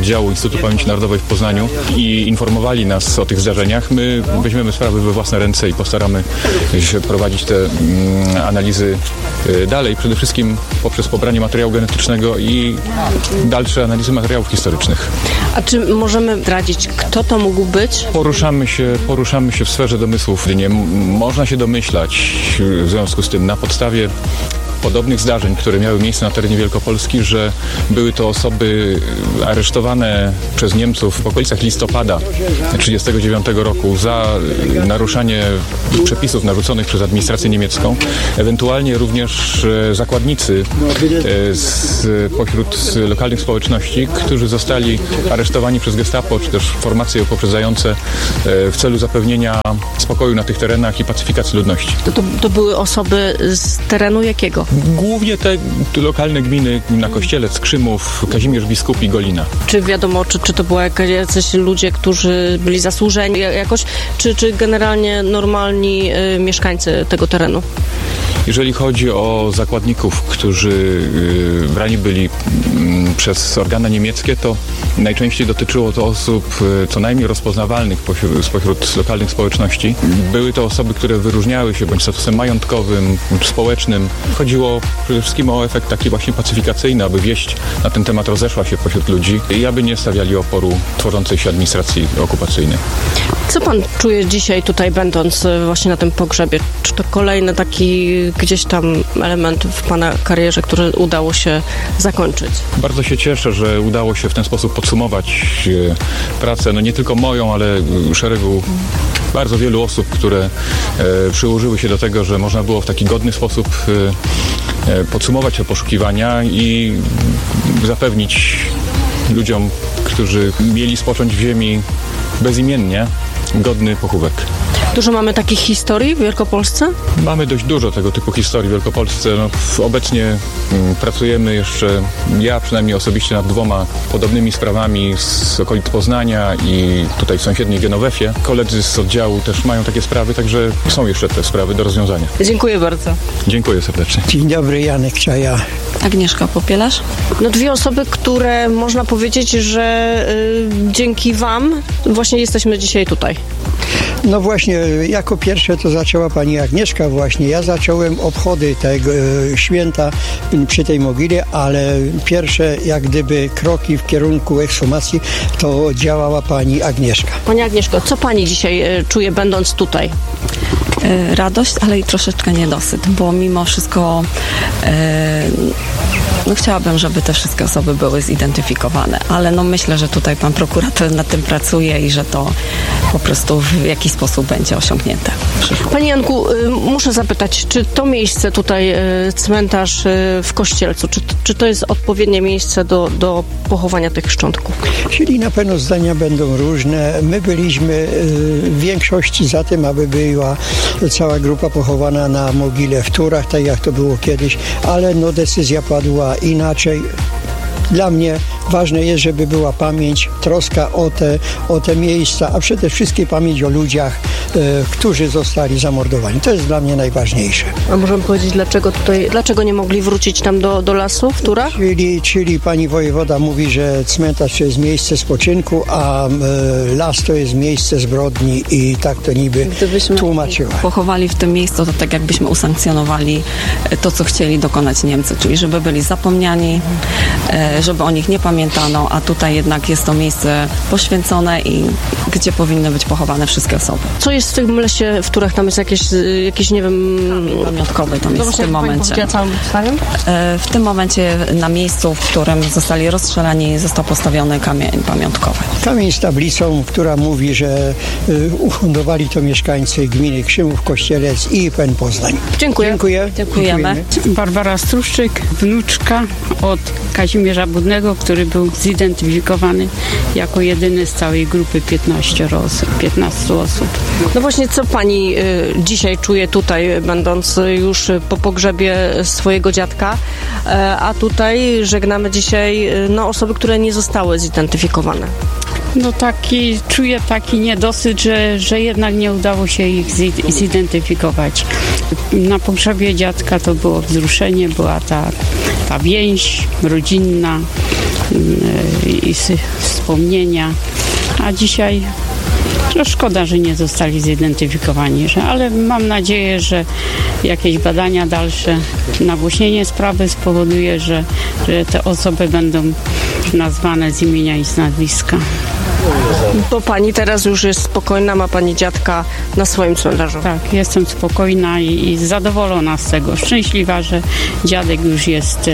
oddziału Instytutu Pamięci Narodowej w Poznaniu i informowali nas o tych zdarzeniach. My weźmiemy sprawy we własne ręce i postaramy się prowadzić te mm, analizy y, dalej, przede wszystkim poprzez pobranie materiału genetycznego i dalsze analizy materiałów historycznych. A czy możemy zdradzić, kto to mógł być? Poruszamy się, poruszamy się w sferze domysłów. Nie można się domyślać w związku z tym na podstawie podobnych zdarzeń, które miały miejsce na terenie Wielkopolski, że były to osoby aresztowane przez Niemców w okolicach listopada tysiąc dziewięćset trzydziestego dziewiątego roku za naruszanie przepisów narzuconych przez administrację niemiecką. Ewentualnie również zakładnicy z, pośród lokalnych społeczności, którzy zostali aresztowani przez Gestapo, czy też formacje poprzedzające w celu zapewnienia spokoju na tych terenach i pacyfikacji ludności. To, to, to były osoby z terenu jakiego? Głównie te lokalne gminy, gmina Kościelec, Krzymów, Kazimierz Biskupi, Golina. Czy wiadomo, czy, czy to były jacyś ludzie, którzy byli zasłużeni jakoś, czy, czy generalnie normalni y, mieszkańcy tego terenu? Jeżeli chodzi o zakładników, którzy y, brani byli y, przez organy niemieckie, to najczęściej dotyczyło to osób y, co najmniej rozpoznawalnych pośród, spośród lokalnych społeczności. Były to osoby, które wyróżniały się bądź statusem majątkowym, bądź społecznym. Chodziło przede wszystkim o efekt taki właśnie pacyfikacyjny, aby wieść na ten temat rozeszła się pośród ludzi i aby nie stawiali oporu tworzącej się administracji okupacyjnej. Co pan czuje dzisiaj tutaj, będąc właśnie na tym pogrzebie? Czy to kolejny taki gdzieś tam element w pana karierze, który udało się zakończyć? Bardzo się cieszę, że udało się w ten sposób podsumować pracę, no nie tylko moją, ale szeregu bardzo wielu osób, które e, przyłożyły się do tego, że można było w taki godny sposób e, podsumować te poszukiwania i zapewnić ludziom, którzy mieli spocząć w ziemi bezimiennie, godny pochówek. Dużo mamy takich historii w Wielkopolsce? Mamy dość dużo tego typu historii w Wielkopolsce. No, obecnie m, pracujemy jeszcze, ja przynajmniej osobiście, nad dwoma podobnymi sprawami z okolic Poznania i tutaj w sąsiedniej Genowefie. Koledzy z oddziału też mają takie sprawy, także są jeszcze te sprawy do rozwiązania. Dziękuję bardzo. Dziękuję serdecznie. Dzień dobry, Janek Czaja. Agnieszka Popielarz. No dwie osoby, które można powiedzieć, że y, dzięki wam właśnie jesteśmy dzisiaj tutaj. No właśnie, jako pierwsze to zaczęła pani Agnieszka właśnie. Ja zacząłem obchody tego e, święta przy tej mogile, ale pierwsze jak gdyby kroki w kierunku ekshumacji to działała pani Agnieszka. Pani Agnieszko, co pani dzisiaj e, czuje, będąc tutaj? E, radość, ale i troszeczkę niedosyt, bo mimo wszystko e, no chciałabym, żeby te wszystkie osoby były zidentyfikowane, ale no myślę, że tutaj pan prokurator nad tym pracuje i że to po prostu w jakiś sposób będzie osiągnięte. Panie Janku, muszę zapytać, czy to miejsce tutaj, cmentarz w Kościelcu, czy, czy to jest odpowiednie miejsce do, do pochowania tych szczątków? Czyli na pewno zdania będą różne. My byliśmy w większości za tym, aby była cała grupa pochowana na mogile w Turach, tak jak to było kiedyś, ale no decyzja padła inaczej. Dla mnie ważne jest, żeby była pamięć, troska o te, o te miejsca, a przede wszystkim pamięć o ludziach, e, którzy zostali zamordowani. To jest dla mnie najważniejsze. A możemy powiedzieć, dlaczego tutaj, dlaczego nie mogli wrócić tam do, do lasu w Turach? Czyli, czyli pani wojewoda mówi, że cmentarz to jest miejsce spoczynku, a e, las to jest miejsce zbrodni i tak to niby Gdybyśmy tłumaczyła. pochowali w tym miejscu, to tak jakbyśmy usankcjonowali to, co chcieli dokonać Niemcy, czyli żeby byli zapomniani, e, żeby o nich nie pamiętano, a tutaj jednak jest to miejsce poświęcone i gdzie powinny być pochowane wszystkie osoby. Co jest w tym lesie w Turach? Tam jest jakieś, jakieś nie wiem... Pamiątkowy tam no jest w tym momencie. Całym w tym momencie na miejscu, w którym zostali rozstrzelani, został postawiony kamień pamiątkowy. Kamień z tablicą, która mówi, że y, uhodowali to mieszkańcy gminy Krzymów, Kościelec i P E N Poznań. Dziękuję. Dziękuję. Dziękujemy. Barbara Struszczyk, wnuczka od Kazimierza Budnego, który był zidentyfikowany jako jedyny z całej grupy piętnastu osób. piętnastu osób. No właśnie, co pani y, dzisiaj czuje tutaj, będąc już po pogrzebie swojego dziadka, y, a tutaj żegnamy dzisiaj y, no, osoby, które nie zostały zidentyfikowane. No taki, czuję taki niedosyt, że, że jednak nie udało się ich zidentyfikować. Na pogrzebie dziadka to było wzruszenie, była ta, ta więź rodzinna i wspomnienia, a dzisiaj no szkoda, że nie zostali zidentyfikowani, że, ale mam nadzieję, że jakieś badania dalsze, nagłośnienie sprawy spowoduje, że, że te osoby będą nazwane z imienia i z nazwiska. To pani teraz już jest spokojna, ma pani dziadka na swoim cmentarzu. Tak, jestem spokojna i, i zadowolona z tego. Szczęśliwa, że dziadek już jest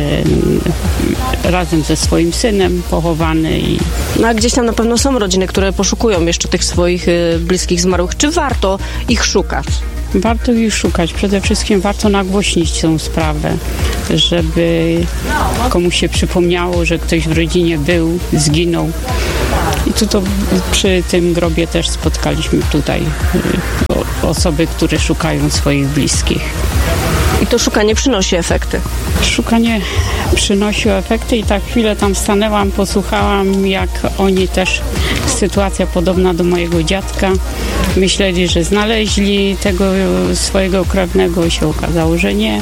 e, razem ze swoim synem pochowany. I... No a gdzieś tam na pewno są rodziny, które poszukują jeszcze tych swoich e, bliskich zmarłych. Czy warto ich szukać? Warto ich szukać. Przede wszystkim warto nagłośnić tę sprawę, żeby komuś się przypomniało, że ktoś w rodzinie był, zginął. I tu to przy tym grobie też spotkaliśmy tutaj osoby, które szukają swoich bliskich. I to szukanie przynosi efekty? Szukanie przynosi efekty i tak chwilę tam stanęłam, posłuchałam, jak oni też, sytuacja podobna do mojego dziadka, myśleli, że znaleźli tego swojego krewnego, się okazało, że nie.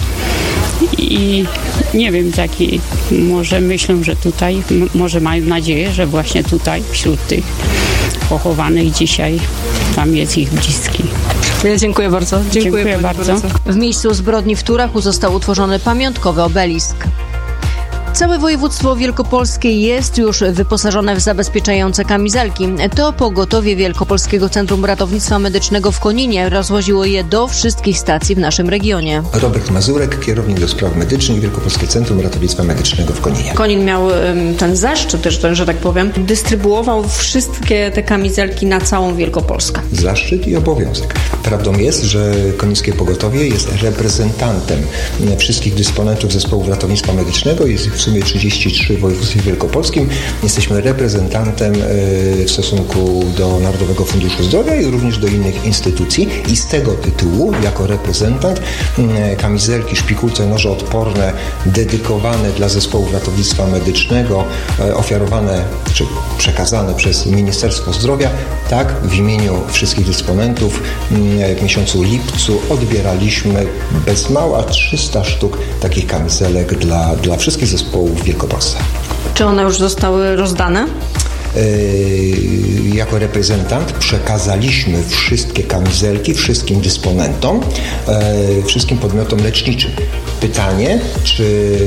I nie wiem, taki, może myślę, że tutaj, m- może mają nadzieję, że właśnie tutaj, wśród tych pochowanych dzisiaj, tam jest ich bliski. Ja dziękuję bardzo. Dziękuję, dziękuję bardzo. bardzo. W miejscu zbrodni w Turachu został utworzony pamiątkowy obelisk. Całe województwo wielkopolskie jest już wyposażone w zabezpieczające kamizelki. To pogotowie Wielkopolskiego Centrum Ratownictwa Medycznego w Koninie rozwoziło je do wszystkich stacji w naszym regionie. Robert Mazurek, kierownik do spraw medycznych Wielkopolskie Centrum Ratownictwa Medycznego w Koninie. Konin miał ten zaszczyt też, że tak powiem, dystrybuował wszystkie te kamizelki na całą Wielkopolskę. Zaszczyt i obowiązek. Prawdą jest, że Konińskie Pogotowie jest reprezentantem wszystkich dysponentów zespołów ratownictwa medycznego. Jest w sumie trzydzieści trzy w województwie wielkopolskim. Jesteśmy reprezentantem w stosunku do Narodowego Funduszu Zdrowia i również do innych instytucji i z tego tytułu jako reprezentant kamizelki, szpikulce, noże odporne dedykowane dla zespołów ratownictwa medycznego, ofiarowane czy przekazane przez Ministerstwo Zdrowia, tak w imieniu wszystkich dysponentów w miesiącu lipcu odbieraliśmy bez mała trzysta sztuk takich kamizelek dla, dla wszystkich zespołów w Wielkopolsce. Czy one już zostały rozdane? Yy, jako reprezentant przekazaliśmy wszystkie kamizelki wszystkim dysponentom, yy, wszystkim podmiotom leczniczym. Pytanie, czy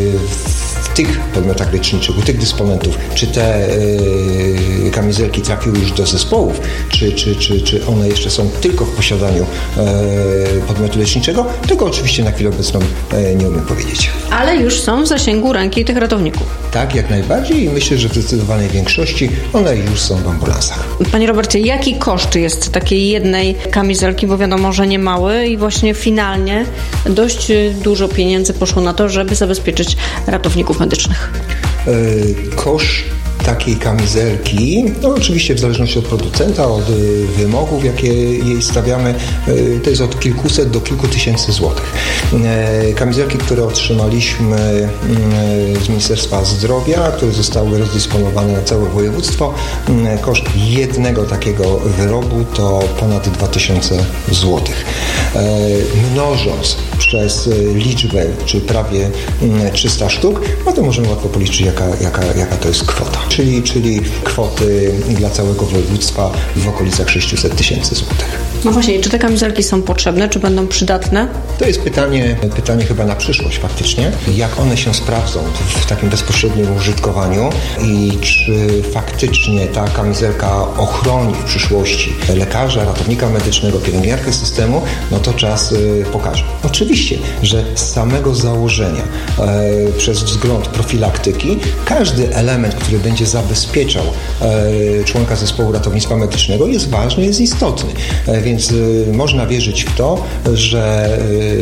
w tych podmiotach leczniczych, u tych dysponentów, czy te yy, kamizelki trafiły już do zespołów, czy, czy, czy, czy one jeszcze są tylko w posiadaniu yy, podmiotu leczniczego? Tego oczywiście na chwilę obecną yy, nie umiem powiedzieć. Ale już są w zasięgu ręki tych ratowników. Tak, jak najbardziej i myślę, że w zdecydowanej większości one już są w ambulansach. Panie Robercie, jaki koszt jest takiej jednej kamizelki, bo wiadomo, że nie mały i właśnie finalnie dość dużo pieniędzy poszło na to, żeby zabezpieczyć ratowników medycznych? Yy, koszt takiej kamizelki, no oczywiście w zależności od producenta, od y, wymogów, jakie jej stawiamy, y, to jest od kilkuset do kilku tysięcy złotych. Y, kamizelki, które otrzymaliśmy y, z Ministerstwa Zdrowia, które zostały rozdysponowane na całe województwo, y, koszt jednego takiego wyrobu to ponad dwa tysiące złotych. Y, mnożąc przez y, liczbę, czy prawie y, trzysta sztuk, no to możemy łatwo policzyć, jaka, jaka, jaka to jest kwota. Czyli, czyli kwoty dla całego województwa w okolicach sześćset tysięcy złotych. No właśnie, czy te kamizelki są potrzebne, czy będą przydatne? To jest pytanie, pytanie chyba na przyszłość faktycznie. Jak one się sprawdzą w takim bezpośrednim użytkowaniu i czy faktycznie ta kamizelka ochroni w przyszłości lekarza, ratownika medycznego, pielęgniarkę systemu, no to czas y, pokaże. Oczywiście, że z samego założenia e, przez wzgląd profilaktyki każdy element, który będzie zabezpieczał e, członka zespołu ratownictwa medycznego jest ważny, jest istotny. E, więc e, można wierzyć w to, że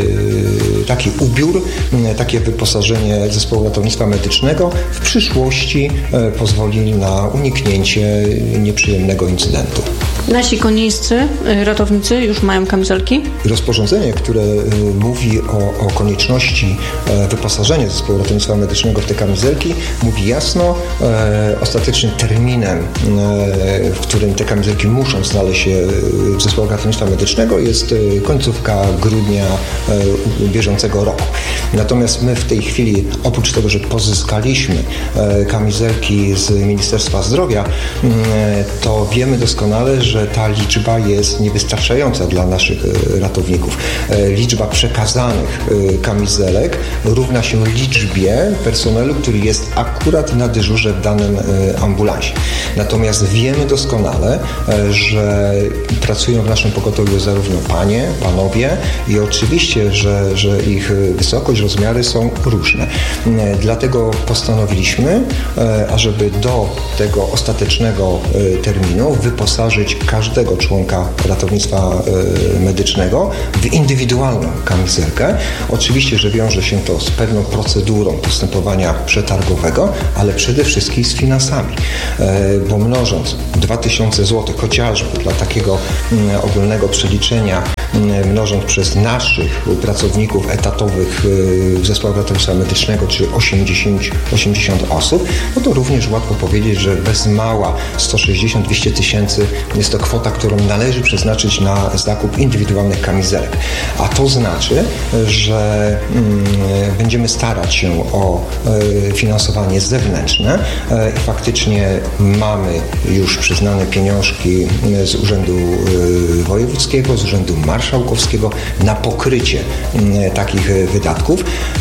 e, taki ubiór, e, takie wyposażenie zespołu ratownictwa medycznego w przyszłości e, pozwoli na uniknięcie nieprzyjemnego incydentu. Nasi konińscy ratownicy już mają kamizelki? Rozporządzenie, które mówi o, o konieczności wyposażenia zespołu ratownictwa medycznego w te kamizelki, mówi jasno, e, ostatecznym terminem, e, w którym te kamizelki muszą znaleźć się w zespołu ratownictwa medycznego, jest końcówka grudnia e, bieżącego roku. Natomiast my w tej chwili, oprócz tego, że pozyskaliśmy e, kamizelki z Ministerstwa Zdrowia, e, to wiemy doskonale, że ta liczba jest niewystarczająca dla naszych e, ratowników. E, liczba przekazanych e, kamizelek równa się liczbie personelu, który jest akurat na dyżurze w danym e, ambulansie. Natomiast wiemy doskonale, e, że pracują w naszym pogotowiu zarówno panie, panowie i oczywiście, że, że ich wysokość, rozmiary są różne. E, dlatego postanowiliśmy, e, ażeby do tego ostatecznego e, terminu wyposażyć każdego członka ratownictwa e, medycznego w indywidualną kamizelkę. Oczywiście, że wiąże się to z pewną procedurą postępowania przetargowego, ale przede wszystkim z finansami, e, bo mnożąc dwa tysiące złotych chociażby dla takiego m, ogólnego przeliczenia, m, mnożąc przez naszych pracowników etatowych y, w zespołach ratownictwa medycznego, czyli osiemdziesiąt, osiemdziesiąt osób, no to również łatwo powiedzieć, że bez mała sto sześćdziesiąt do dwustu tysięcy jest to kwota, którą należy przeznaczyć na zakup indywidualnych kamizelek. A to znaczy, że mm, będziemy starać się o y, finansowanie zewnętrzne y, i faktycznie mamy już przyznane pieniążki z Urzędu y, Wojewódzkiego, z Urzędu Marszałkowskiego na pokrycie y, takich y, wydatków.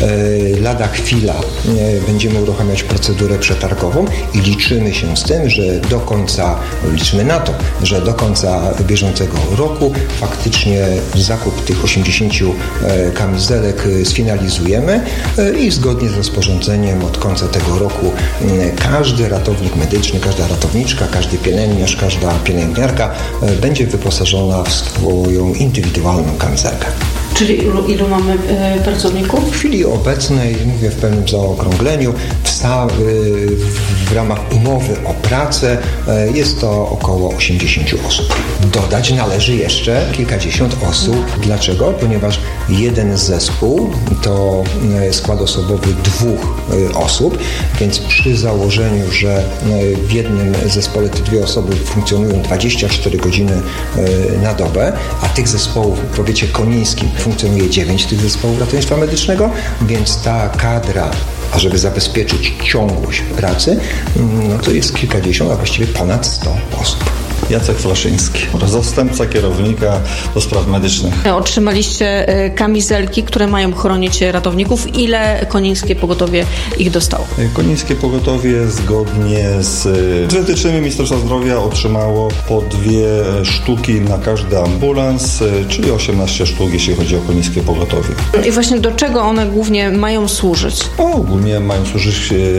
Y, lada chwila y, będziemy uruchamiać procedurę przetargową i liczymy się z tym, że do końca, liczymy na to, że do końca bieżącego roku faktycznie zakup tych osiemdziesięciu y, kamizelek y, sfinalizujemy y, i zgodnie z rozporządzeniem od końca tego roku y, każdy ratownik medyczny, każda ratowniczka, każdy pielęgniarz, każda pielęgniarka y, będzie wyposażona w swoją indywidualną kamizelkę. Czyli ilu, ilu mamy y, pracowników? W chwili obecnej, mówię w pewnym zaokrągleniu, w, sta, y, w ramach umowy o pracę y, jest to około osiemdziesiąt osób. Dodać należy jeszcze kilkadziesiąt osób. Dlaczego? Ponieważ jeden zespół to y, skład osobowy dwóch y, osób, więc przy założeniu, że y, w jednym zespole te dwie osoby funkcjonują dwadzieścia cztery godziny y, na dobę, a tych zespołów w powiecie konińskim funkcjonuje dziewięć tych zespołów ratownictwa medycznego, więc ta kadra, ażeby zabezpieczyć ciągłość pracy, no to jest kilkadziesiąt, a właściwie ponad sto osób. Jacek Flaszyński, zastępca kierownika do spraw medycznych. Otrzymaliście kamizelki, które mają chronić ratowników. Ile Konińskie Pogotowie ich dostało? Konińskie Pogotowie zgodnie z wytycznymi Ministerstwa Zdrowia otrzymało po dwie sztuki na każdy ambulans, czyli osiemnaście sztuk, jeśli chodzi o Konińskie Pogotowie. I właśnie do czego one głównie mają służyć? O, ogólnie mają służyć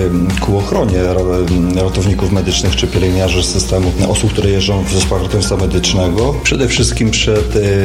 ku ochronie ratowników medycznych czy pielęgniarzy z systemu, osób, które jeżdżą w zespołach ratownictwa medycznego, przede wszystkim przed y,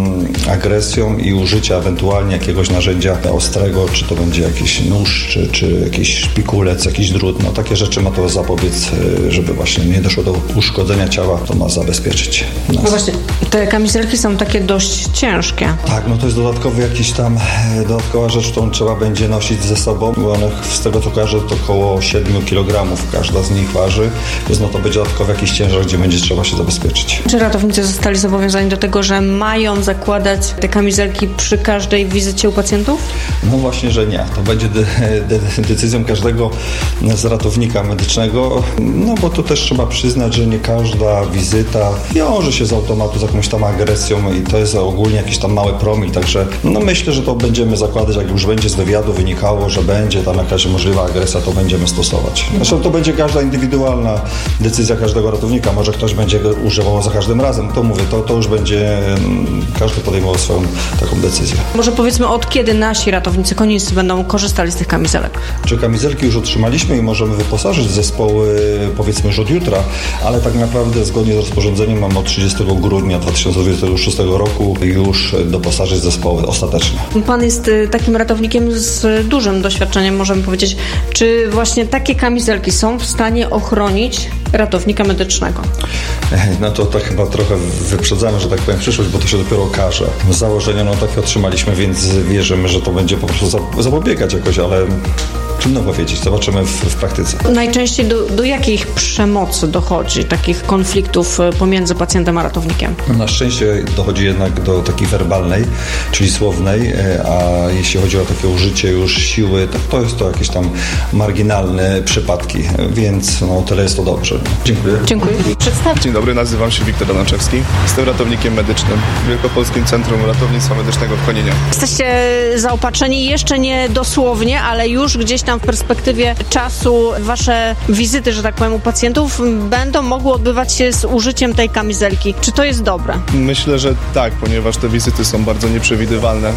agresją i użycia ewentualnie jakiegoś narzędzia ostrego, czy to będzie jakiś nóż, czy, czy jakiś szpikulec, jakiś drut, no takie rzeczy ma to zapobiec, y, żeby właśnie nie doszło do uszkodzenia ciała, to ma zabezpieczyć nas. No właśnie, te kamizelki są takie dość ciężkie. Tak, no to jest dodatkowy jakiś tam, dodatkowa rzecz, którą trzeba będzie nosić ze sobą, bo one z tego co kojarzę to około siedmiu kilogramów każda z nich waży, więc no to będzie dodatkowy jakiś ciężar, gdzie będzie trzeba się zabezpieczyć. Czy ratownicy zostali zobowiązani do tego, że mają zakładać te kamizelki przy każdej wizycie u pacjentów? No właśnie, że nie. To będzie de- de- decyzją każdego z ratownika medycznego, no bo to też trzeba przyznać, że nie każda wizyta wiąże się z automatu z jakąś tam agresją i to jest ogólnie jakiś tam mały promil, także no myślę, że to będziemy zakładać, jak już będzie z wywiadu wynikało, że będzie tam jakaś możliwa agresja, to będziemy stosować. Zresztą to będzie każda indywidualna decyzja każdego ratownika. Może ktoś będzie używał za każdym razem. To mówię, to, to już będzie każdy podejmował swoją taką decyzję. Może powiedzmy, od kiedy nasi ratownicy konińscy będą korzystali z tych kamizelek? Czy kamizelki już otrzymaliśmy i możemy wyposażyć zespoły, powiedzmy, już od jutra, ale tak naprawdę zgodnie z rozporządzeniem mamy od trzydziestego grudnia dwa tysiące dwudziestego szóstego roku już doposażyć zespoły ostatecznie. Pan jest takim ratownikiem z dużym doświadczeniem, możemy powiedzieć. Czy właśnie takie kamizelki są w stanie ochronić ratownika medycznego? No to tak chyba trochę wyprzedzamy, że tak powiem, przyszłość, bo to się dopiero okaże. Z założenia no takie otrzymaliśmy, więc wierzymy, że to będzie po prostu zapobiegać jakoś, ale trudno powiedzieć. Zobaczymy w, w praktyce. Najczęściej do, do jakich przemocy dochodzi, takich konfliktów pomiędzy pacjentem a ratownikiem? Na szczęście dochodzi jednak do takiej werbalnej, czyli słownej, a jeśli chodzi o takie użycie już siły, to, to jest to jakieś tam marginalne przypadki, więc no tyle jest to dobrze. Dziękuję. Dziękuję. Przedstaw. Dzień dobry, nazywam się Wiktor Adaczewski. Jestem ratownikiem medycznym w Wielkopolskim Centrum Ratownictwa Medycznego w Koninie. Jesteście zaopatrzeni jeszcze nie dosłownie, ale już gdzieś tam w perspektywie czasu wasze wizyty, że tak powiem, u pacjentów będą mogły odbywać się z użyciem tej kamizelki. Czy to jest dobre? Myślę, że tak, ponieważ te wizyty są bardzo nieprzewidywalne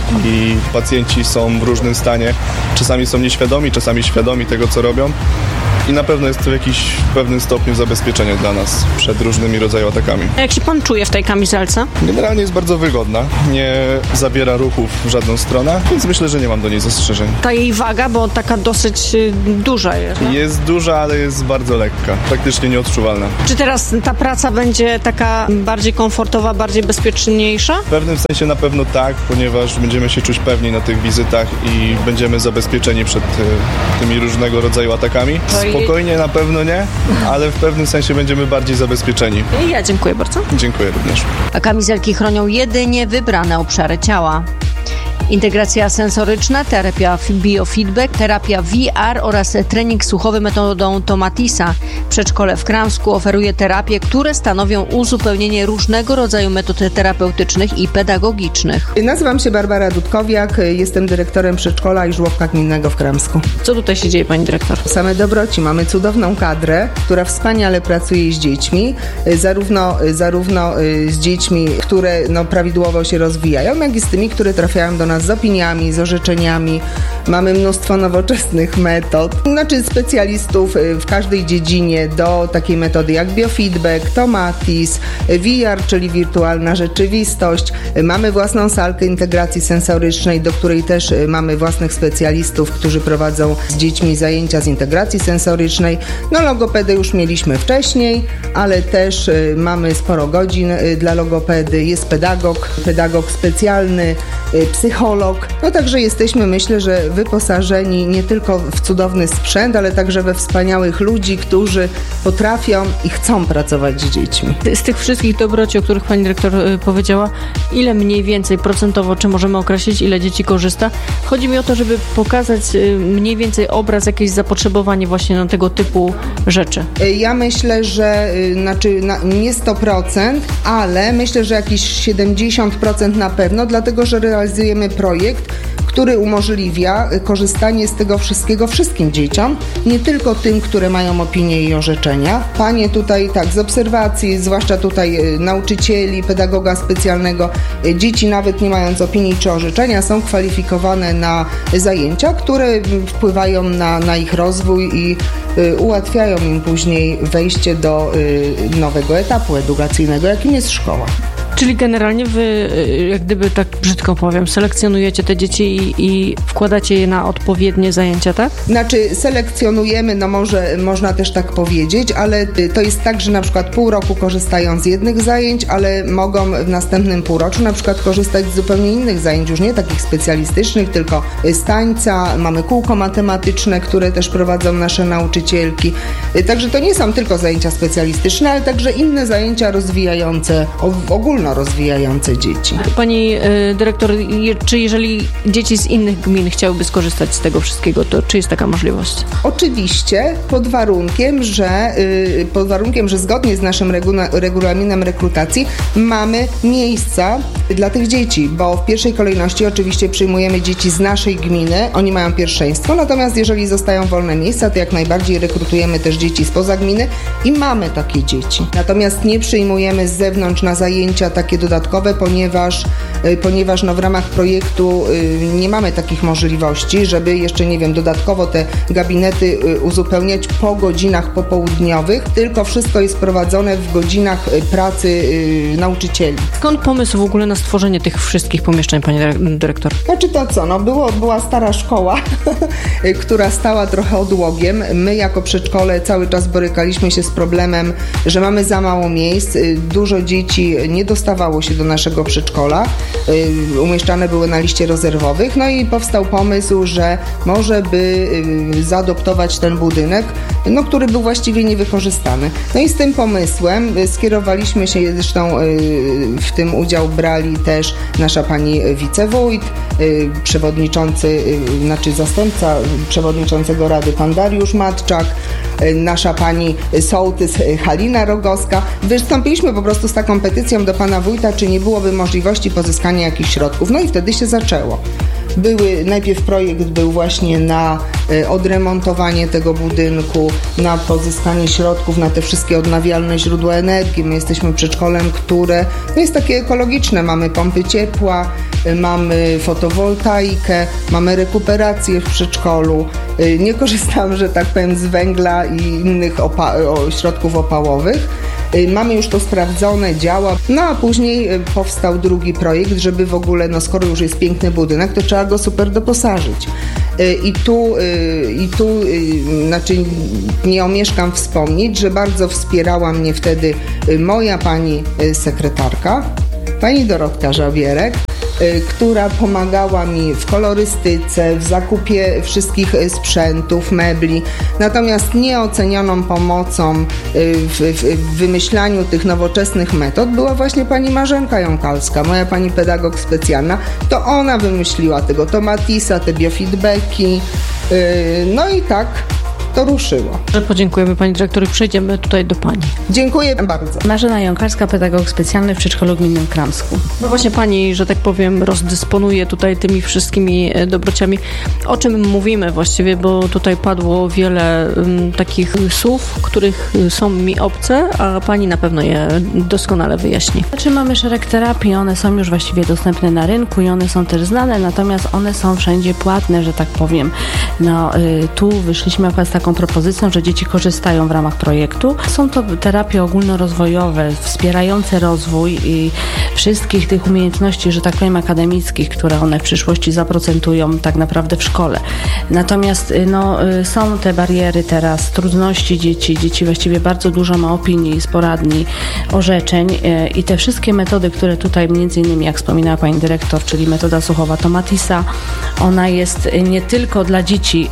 i pacjenci są w różnym stanie. Czasami są nieświadomi, czasami świadomi tego, co robią. I na pewno jest to w jakimś pewnym stopniu zabezpieczenie dla nas przed różnymi rodzajami atakami. A jak się pan czuje w tej kamizelce? Generalnie jest bardzo wygodna, nie zabiera ruchów w żadną stronę, więc myślę, że nie mam do niej zastrzeżeń. Ta jej waga, bo taka dosyć duża jest. No? Jest duża, ale jest bardzo lekka, praktycznie nieodczuwalna. Czy teraz ta praca będzie taka bardziej komfortowa, bardziej bezpieczniejsza? W pewnym sensie na pewno tak, ponieważ będziemy się czuć pewniej na tych wizytach i będziemy zabezpieczeni przed tymi różnego rodzaju atakami. Spokojnie na pewno nie, ale w pewnym sensie będziemy bardziej zabezpieczeni. I ja dziękuję bardzo. Dziękuję również. A kamizelki chronią jedynie wybrane obszary ciała. Integracja sensoryczna, terapia biofeedback, terapia V R oraz trening słuchowy metodą Tomatisa. Przedszkole w Kramsku oferuje terapie, które stanowią uzupełnienie różnego rodzaju metod terapeutycznych i pedagogicznych. Nazywam się Barbara Dudkowiak, jestem dyrektorem przedszkola i żłobka gminnego w Kramsku. Co tutaj się dzieje, pani dyrektor? Same dobroci. Mamy cudowną kadrę, która wspaniale pracuje z dziećmi, zarówno, zarówno z dziećmi, które no, prawidłowo się rozwijają, jak i z tymi, które trafiają do nas z opiniami, z orzeczeniami. Mamy mnóstwo nowoczesnych metod, znaczy specjalistów w każdej dziedzinie do takiej metody jak biofeedback, Tomatis, V R, czyli wirtualna rzeczywistość. Mamy własną salkę integracji sensorycznej, do której też mamy własnych specjalistów, którzy prowadzą z dziećmi zajęcia z integracji sensorycznej. No logopedę już mieliśmy wcześniej, ale też mamy sporo godzin dla logopedy. Jest pedagog, pedagog specjalny, psycholog. No także jesteśmy, myślę, że wyposażeni nie tylko w cudowny sprzęt, ale także we wspaniałych ludzi, którzy potrafią i chcą pracować z dziećmi. Z tych wszystkich dobroci, o których pani dyrektor powiedziała, ile mniej więcej procentowo, czy możemy określić, ile dzieci korzysta? Chodzi mi o to, żeby pokazać mniej więcej obraz, jakieś zapotrzebowanie właśnie na tego typu rzeczy. Ja myślę, że znaczy nie sto procent, ale myślę, że jakieś siedemdziesiąt procent na pewno, dlatego że realizujemy projekt, który umożliwia korzystanie z tego wszystkiego wszystkim dzieciom, nie tylko tym, które mają opinie i orzeczenia. Panie tutaj, tak, z obserwacji, zwłaszcza tutaj nauczycieli, pedagoga specjalnego, dzieci nawet nie mając opinii czy orzeczenia są kwalifikowane na zajęcia, które wpływają na, na ich rozwój i y, ułatwiają im później wejście do y, nowego etapu edukacyjnego, jakim jest szkoła. Czyli generalnie wy, jak gdyby tak brzydko powiem, selekcjonujecie te dzieci i, i wkładacie je na odpowiednie zajęcia, tak? Znaczy selekcjonujemy, no może można też tak powiedzieć, ale to jest tak, że na przykład pół roku korzystają z jednych zajęć, ale mogą w następnym półroczu na przykład korzystać z zupełnie innych zajęć, już nie takich specjalistycznych, tylko z tańca, mamy kółko matematyczne, które też prowadzą nasze nauczycielki. Także to nie są tylko zajęcia specjalistyczne, ale także inne zajęcia rozwijające, ogólne rozwijające dzieci. Pani y, dyrektor, je, czy jeżeli dzieci z innych gmin chciałyby skorzystać z tego wszystkiego, to czy jest taka możliwość? Oczywiście, pod warunkiem, że y, pod warunkiem, że zgodnie z naszym regula, regulaminem rekrutacji mamy miejsca dla tych dzieci, bo w pierwszej kolejności oczywiście przyjmujemy dzieci z naszej gminy, oni mają pierwszeństwo, natomiast jeżeli zostają wolne miejsca, to jak najbardziej rekrutujemy też dzieci spoza gminy i mamy takie dzieci. Natomiast nie przyjmujemy z zewnątrz na zajęcia takie dodatkowe, ponieważ ponieważ no, w ramach projektu nie mamy takich możliwości, żeby jeszcze, nie wiem, dodatkowo te gabinety uzupełniać po godzinach popołudniowych, tylko wszystko jest prowadzone w godzinach pracy nauczycieli. Skąd pomysł w ogóle na stworzenie tych wszystkich pomieszczeń, pani dyrektor? Znaczy to co, no było, była stara szkoła, która stała trochę odłogiem. My jako przedszkole cały czas borykaliśmy się z problemem, że mamy za mało miejsc. Dużo dzieci nie dostawało się do naszego przedszkola. Umieszczane były na liście rezerwowych. No i powstał pomysł, że może by zaadoptować ten budynek, no, który był właściwie niewykorzystany. No i z tym pomysłem skierowaliśmy się, zresztą w tym udział brali też nasza pani wicewójt, przewodniczący, znaczy zastępca przewodniczącego Rady pan Dariusz Matczak, nasza pani sołtys Halina Rogowska. Wystąpiliśmy po prostu z taką petycją do pana wójta, czy nie byłoby możliwości pozyskania jakichś środków. No i wtedy się zaczęło. Były, najpierw projekt był właśnie na odremontowanie tego budynku, na pozyskanie środków na te wszystkie odnawialne źródła energii. My jesteśmy przedszkolem, które no jest takie ekologiczne. Mamy pompy ciepła, mamy fotowoltaikę, mamy rekuperację w przedszkolu. Nie korzystamy, że tak powiem, z węgla i innych opa- środków opałowych. Mamy już to sprawdzone, działa. No a później powstał drugi projekt, żeby w ogóle, no skoro już jest piękny budynek, to trzeba go super doposażyć. I tu, i tu znaczy nie omieszkam wspomnieć, że bardzo wspierała mnie wtedy moja pani sekretarka, pani Dorotka Żabierek, która pomagała mi w kolorystyce, w zakupie wszystkich sprzętów, mebli. Natomiast nieocenioną pomocą w, w, w wymyślaniu tych nowoczesnych metod była właśnie pani Marzenka Jąkalska, moja pani pedagog specjalna. To ona wymyśliła tego tomatisa, te biofeedbacki. No i tak to ruszyło. Podziękujemy pani dyrektor i przejdziemy tutaj do pani. Dziękuję bardzo. Marzena Jąkalska, pedagog specjalny w przedszkolu gminnym Kramsku. No właśnie pani, że tak powiem, rozdysponuje tutaj tymi wszystkimi dobrociami. O czym mówimy właściwie, bo tutaj padło wiele um, takich słów, których są mi obce, a pani na pewno je doskonale wyjaśni. Znaczy mamy szereg terapii, one są już właściwie dostępne na rynku i one są też znane, natomiast one są wszędzie płatne, że tak powiem. No y, tu wyszliśmy akurat z taką propozycją, że dzieci korzystają w ramach projektu. Są to terapie ogólnorozwojowe, wspierające rozwój i wszystkich tych umiejętności, że tak powiem, akademickich, które one w przyszłości zaprocentują tak naprawdę w szkole. Natomiast no, są te bariery teraz, trudności dzieci. Dzieci właściwie bardzo dużo ma opinii z poradni, orzeczeń i te wszystkie metody, które tutaj między innymi, jak wspominała pani dyrektor, czyli metoda słuchowa Tomatisa, ona jest nie tylko dla dzieci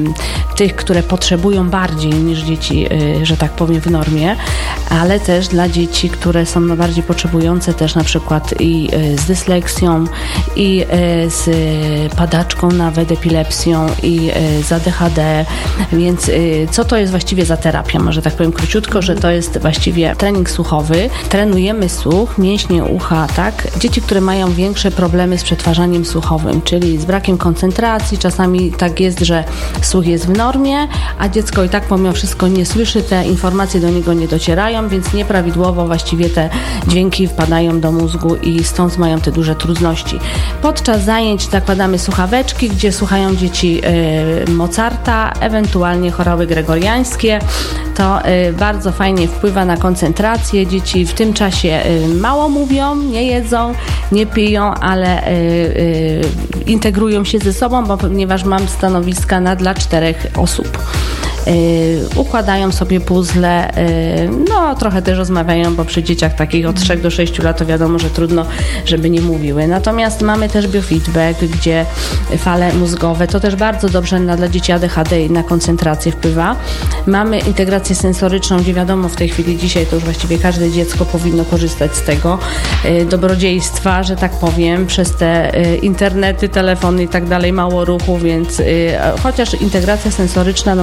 y, tych, które potrzebują bardziej niż dzieci, y, że tak powiem, w normie, ale też dla dzieci, które są najbardziej potrzebujące też na przykład i y, z dysleksją, i y, z padaczką nawet, epilepsją, i y, z A D H D, więc y, co to jest właściwie za terapia? Może tak powiem króciutko, że to jest właściwie trening słuchowy. Trenujemy słuch, mięśnie ucha, tak? Dzieci, które mają większe problemy z przetwarzaniem słuchowym, czyli z brakiem koncentracji, czasami tak jest, że słuch jest w normie, a dziecko i tak pomimo wszystko nie słyszy, te informacje do niego nie docierają, więc nieprawidłowo właściwie te dźwięki wpadają do mózgu i stąd mają te duże trudności. Podczas zajęć zakładamy słuchaweczki, gdzie słuchają dzieci y, Mozarta, ewentualnie chorały gregoriańskie. To y, bardzo fajnie wpływa na koncentrację. Dzieci w tym czasie y, mało mówią, nie jedzą, nie piją, ale y, y, integrują się ze sobą, bo ponieważ mam stanowiska na dla czterech osób. Yy, układają sobie puzzle, yy, no trochę też rozmawiają, bo przy dzieciach takich od trzech do sześciu lat to wiadomo, że trudno, żeby nie mówiły. Natomiast mamy też biofeedback, gdzie fale mózgowe, to też bardzo dobrze na, dla dzieci A D H D i na koncentrację wpływa. Mamy integrację sensoryczną, gdzie wiadomo w tej chwili dzisiaj to już właściwie każde dziecko powinno korzystać z tego yy, dobrodziejstwa, że tak powiem, przez te yy, internety, telefony i tak dalej, mało ruchu, więc yy, chociaż integracja sensoryczna no, ma troszeczkę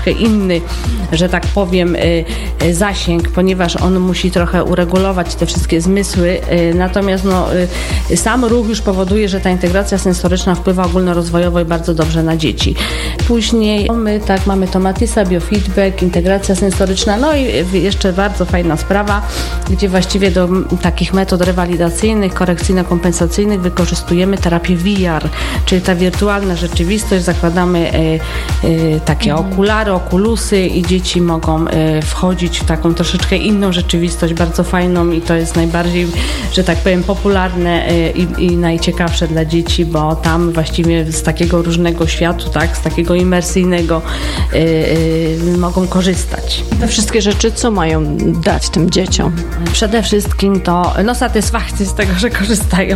troszeczkę inny, że tak powiem, zasięg, ponieważ on musi trochę uregulować te wszystkie zmysły. Natomiast no, sam ruch już powoduje, że ta integracja sensoryczna wpływa ogólnorozwojowo i bardzo dobrze na dzieci. Później my tak mamy to Matisa, biofeedback, integracja sensoryczna, no i jeszcze bardzo fajna sprawa, gdzie właściwie do takich metod rewalidacyjnych, korekcyjno-kompensacyjnych wykorzystujemy terapię V R, czyli ta wirtualna rzeczywistość. Zakładamy e, e, takie mhm. okulary, okulusy i dzieci mogą e, wchodzić w taką troszeczkę inną rzeczywistość, bardzo fajną i to jest najbardziej, że tak powiem, popularne e, i, i najciekawsze dla dzieci, bo tam właściwie z takiego różnego światu, tak, z takiego imersyjnego e, e, mogą korzystać. Te wszystkie rzeczy co mają dać tym dzieciom? Przede wszystkim to no, satysfakcję z tego, że korzystają.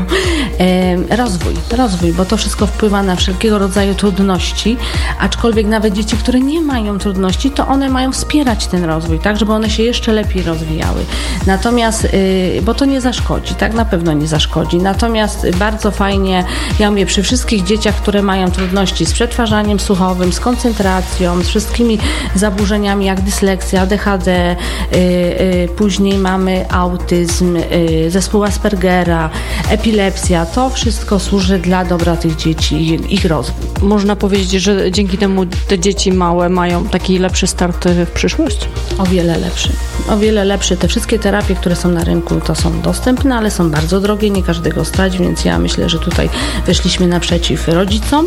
E, rozwój, rozwój, bo to wszystko wpływa na wszelkiego rodzaju trudności, aczkolwiek nawet dzieci, które nie mają trudności, to one mają wspierać ten rozwój, tak, żeby one się jeszcze lepiej rozwijały. Natomiast, y, bo to nie zaszkodzi, tak, na pewno nie zaszkodzi. Natomiast bardzo fajnie, ja mówię, przy wszystkich dzieciach, które mają trudności z przetwarzaniem słuchowym, z koncentracją, z wszystkimi zaburzeniami jak dyslekcja, A D H D, y, y, później mamy autyzm, y, zespół Aspergera, epilepsja, to wszystko służy dla dobra tych dzieci i ich rozwój. Można powiedzieć, że dzięki temu te dzieci małe mają taki lepszy start w przyszłość? O wiele lepszy. O wiele lepszy. Te wszystkie terapie, które są na rynku, to są dostępne, ale są bardzo drogie, nie każdego stać, więc ja myślę, że tutaj wyszliśmy naprzeciw rodzicom,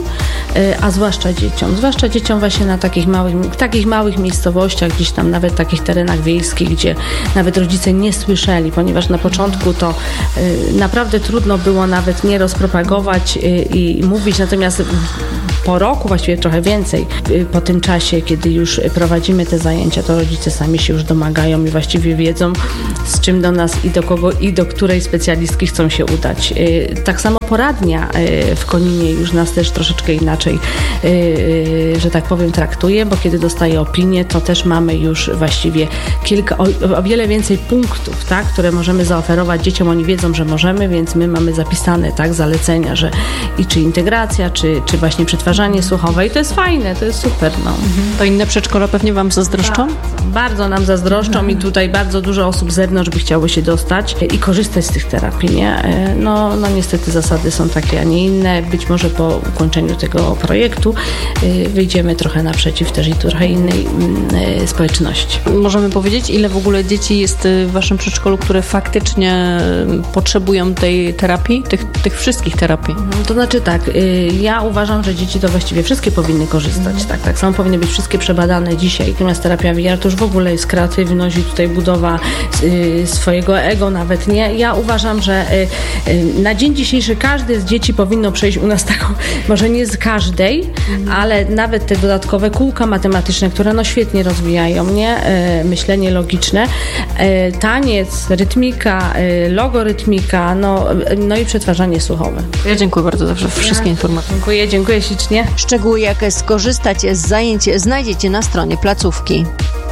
a zwłaszcza dzieciom. Zwłaszcza dzieciom właśnie na takich małych, takich małych miejscowościach, gdzieś tam nawet takich terenach wiejskich, gdzie nawet rodzice nie słyszeli, ponieważ na początku to y, naprawdę trudno było nawet nie rozpropagować y, i mówić, natomiast po roku, właściwie trochę więcej, y, po tym czasie, kiedy już prowadzimy te zajęcia, to rodzice sami się już domagają i właściwie wiedzą, z czym do nas i do kogo i do której specjalistki chcą się udać. Y, tak samo poradnia y, w Koninie już nas też troszeczkę inaczej, y, y, że tak powiem, traktuje, bo kiedy dostaje opinię, to też mamy już właściwie kilka, o, o wiele więcej punktów, tak, które możemy zaoferować dzieciom. Oni wiedzą, że możemy, więc my mamy zapisane, tak, zalecenia, że i czy integracja, czy, czy właśnie przetwarzanie słuchowe i to jest fajne, to jest super, no. Mhm. To inne przedszkola pewnie wam zazdroszczą? Bardzo, bardzo nam zazdroszczą mhm. i tutaj bardzo dużo osób z zewnątrz by chciało się dostać i korzystać z tych terapii, nie? No, no niestety zasady są takie, a nie inne. Być może po ukończeniu tego projektu wyjdziemy trochę naprzeciw też i trochę innej społeczności. Możemy powiedzieć, ile w ogóle dzieci jest w waszym przedszkolu, które faktycznie potrzebują tej terapii, tych, tych wszystkich terapii? To znaczy tak, ja uważam, że dzieci to właściwie wszystkie powinny korzystać, mm. tak, tak samo powinny być wszystkie przebadane dzisiaj, natomiast terapia V R to już w ogóle jest kreatywność i tutaj budowa y, swojego ego nawet, nie? Ja uważam, że y, y, na dzień dzisiejszy każde z dzieci powinno przejść u nas taką, może nie z każdej, mm. ale nawet te dodatkowe kółka matematyczne, które no świetnie rozwijają, nie? Y, myślenie logiczne, y, taniec, rytmika, y, logorytmika, no, no i przetwarzanie słuchowe. Ja dziękuję bardzo za wszystkie ja informacje. Dziękuję, dziękuję ślicznie. Szczegóły, jak skorzystać z zajęć, znajdziecie na stronie placówki.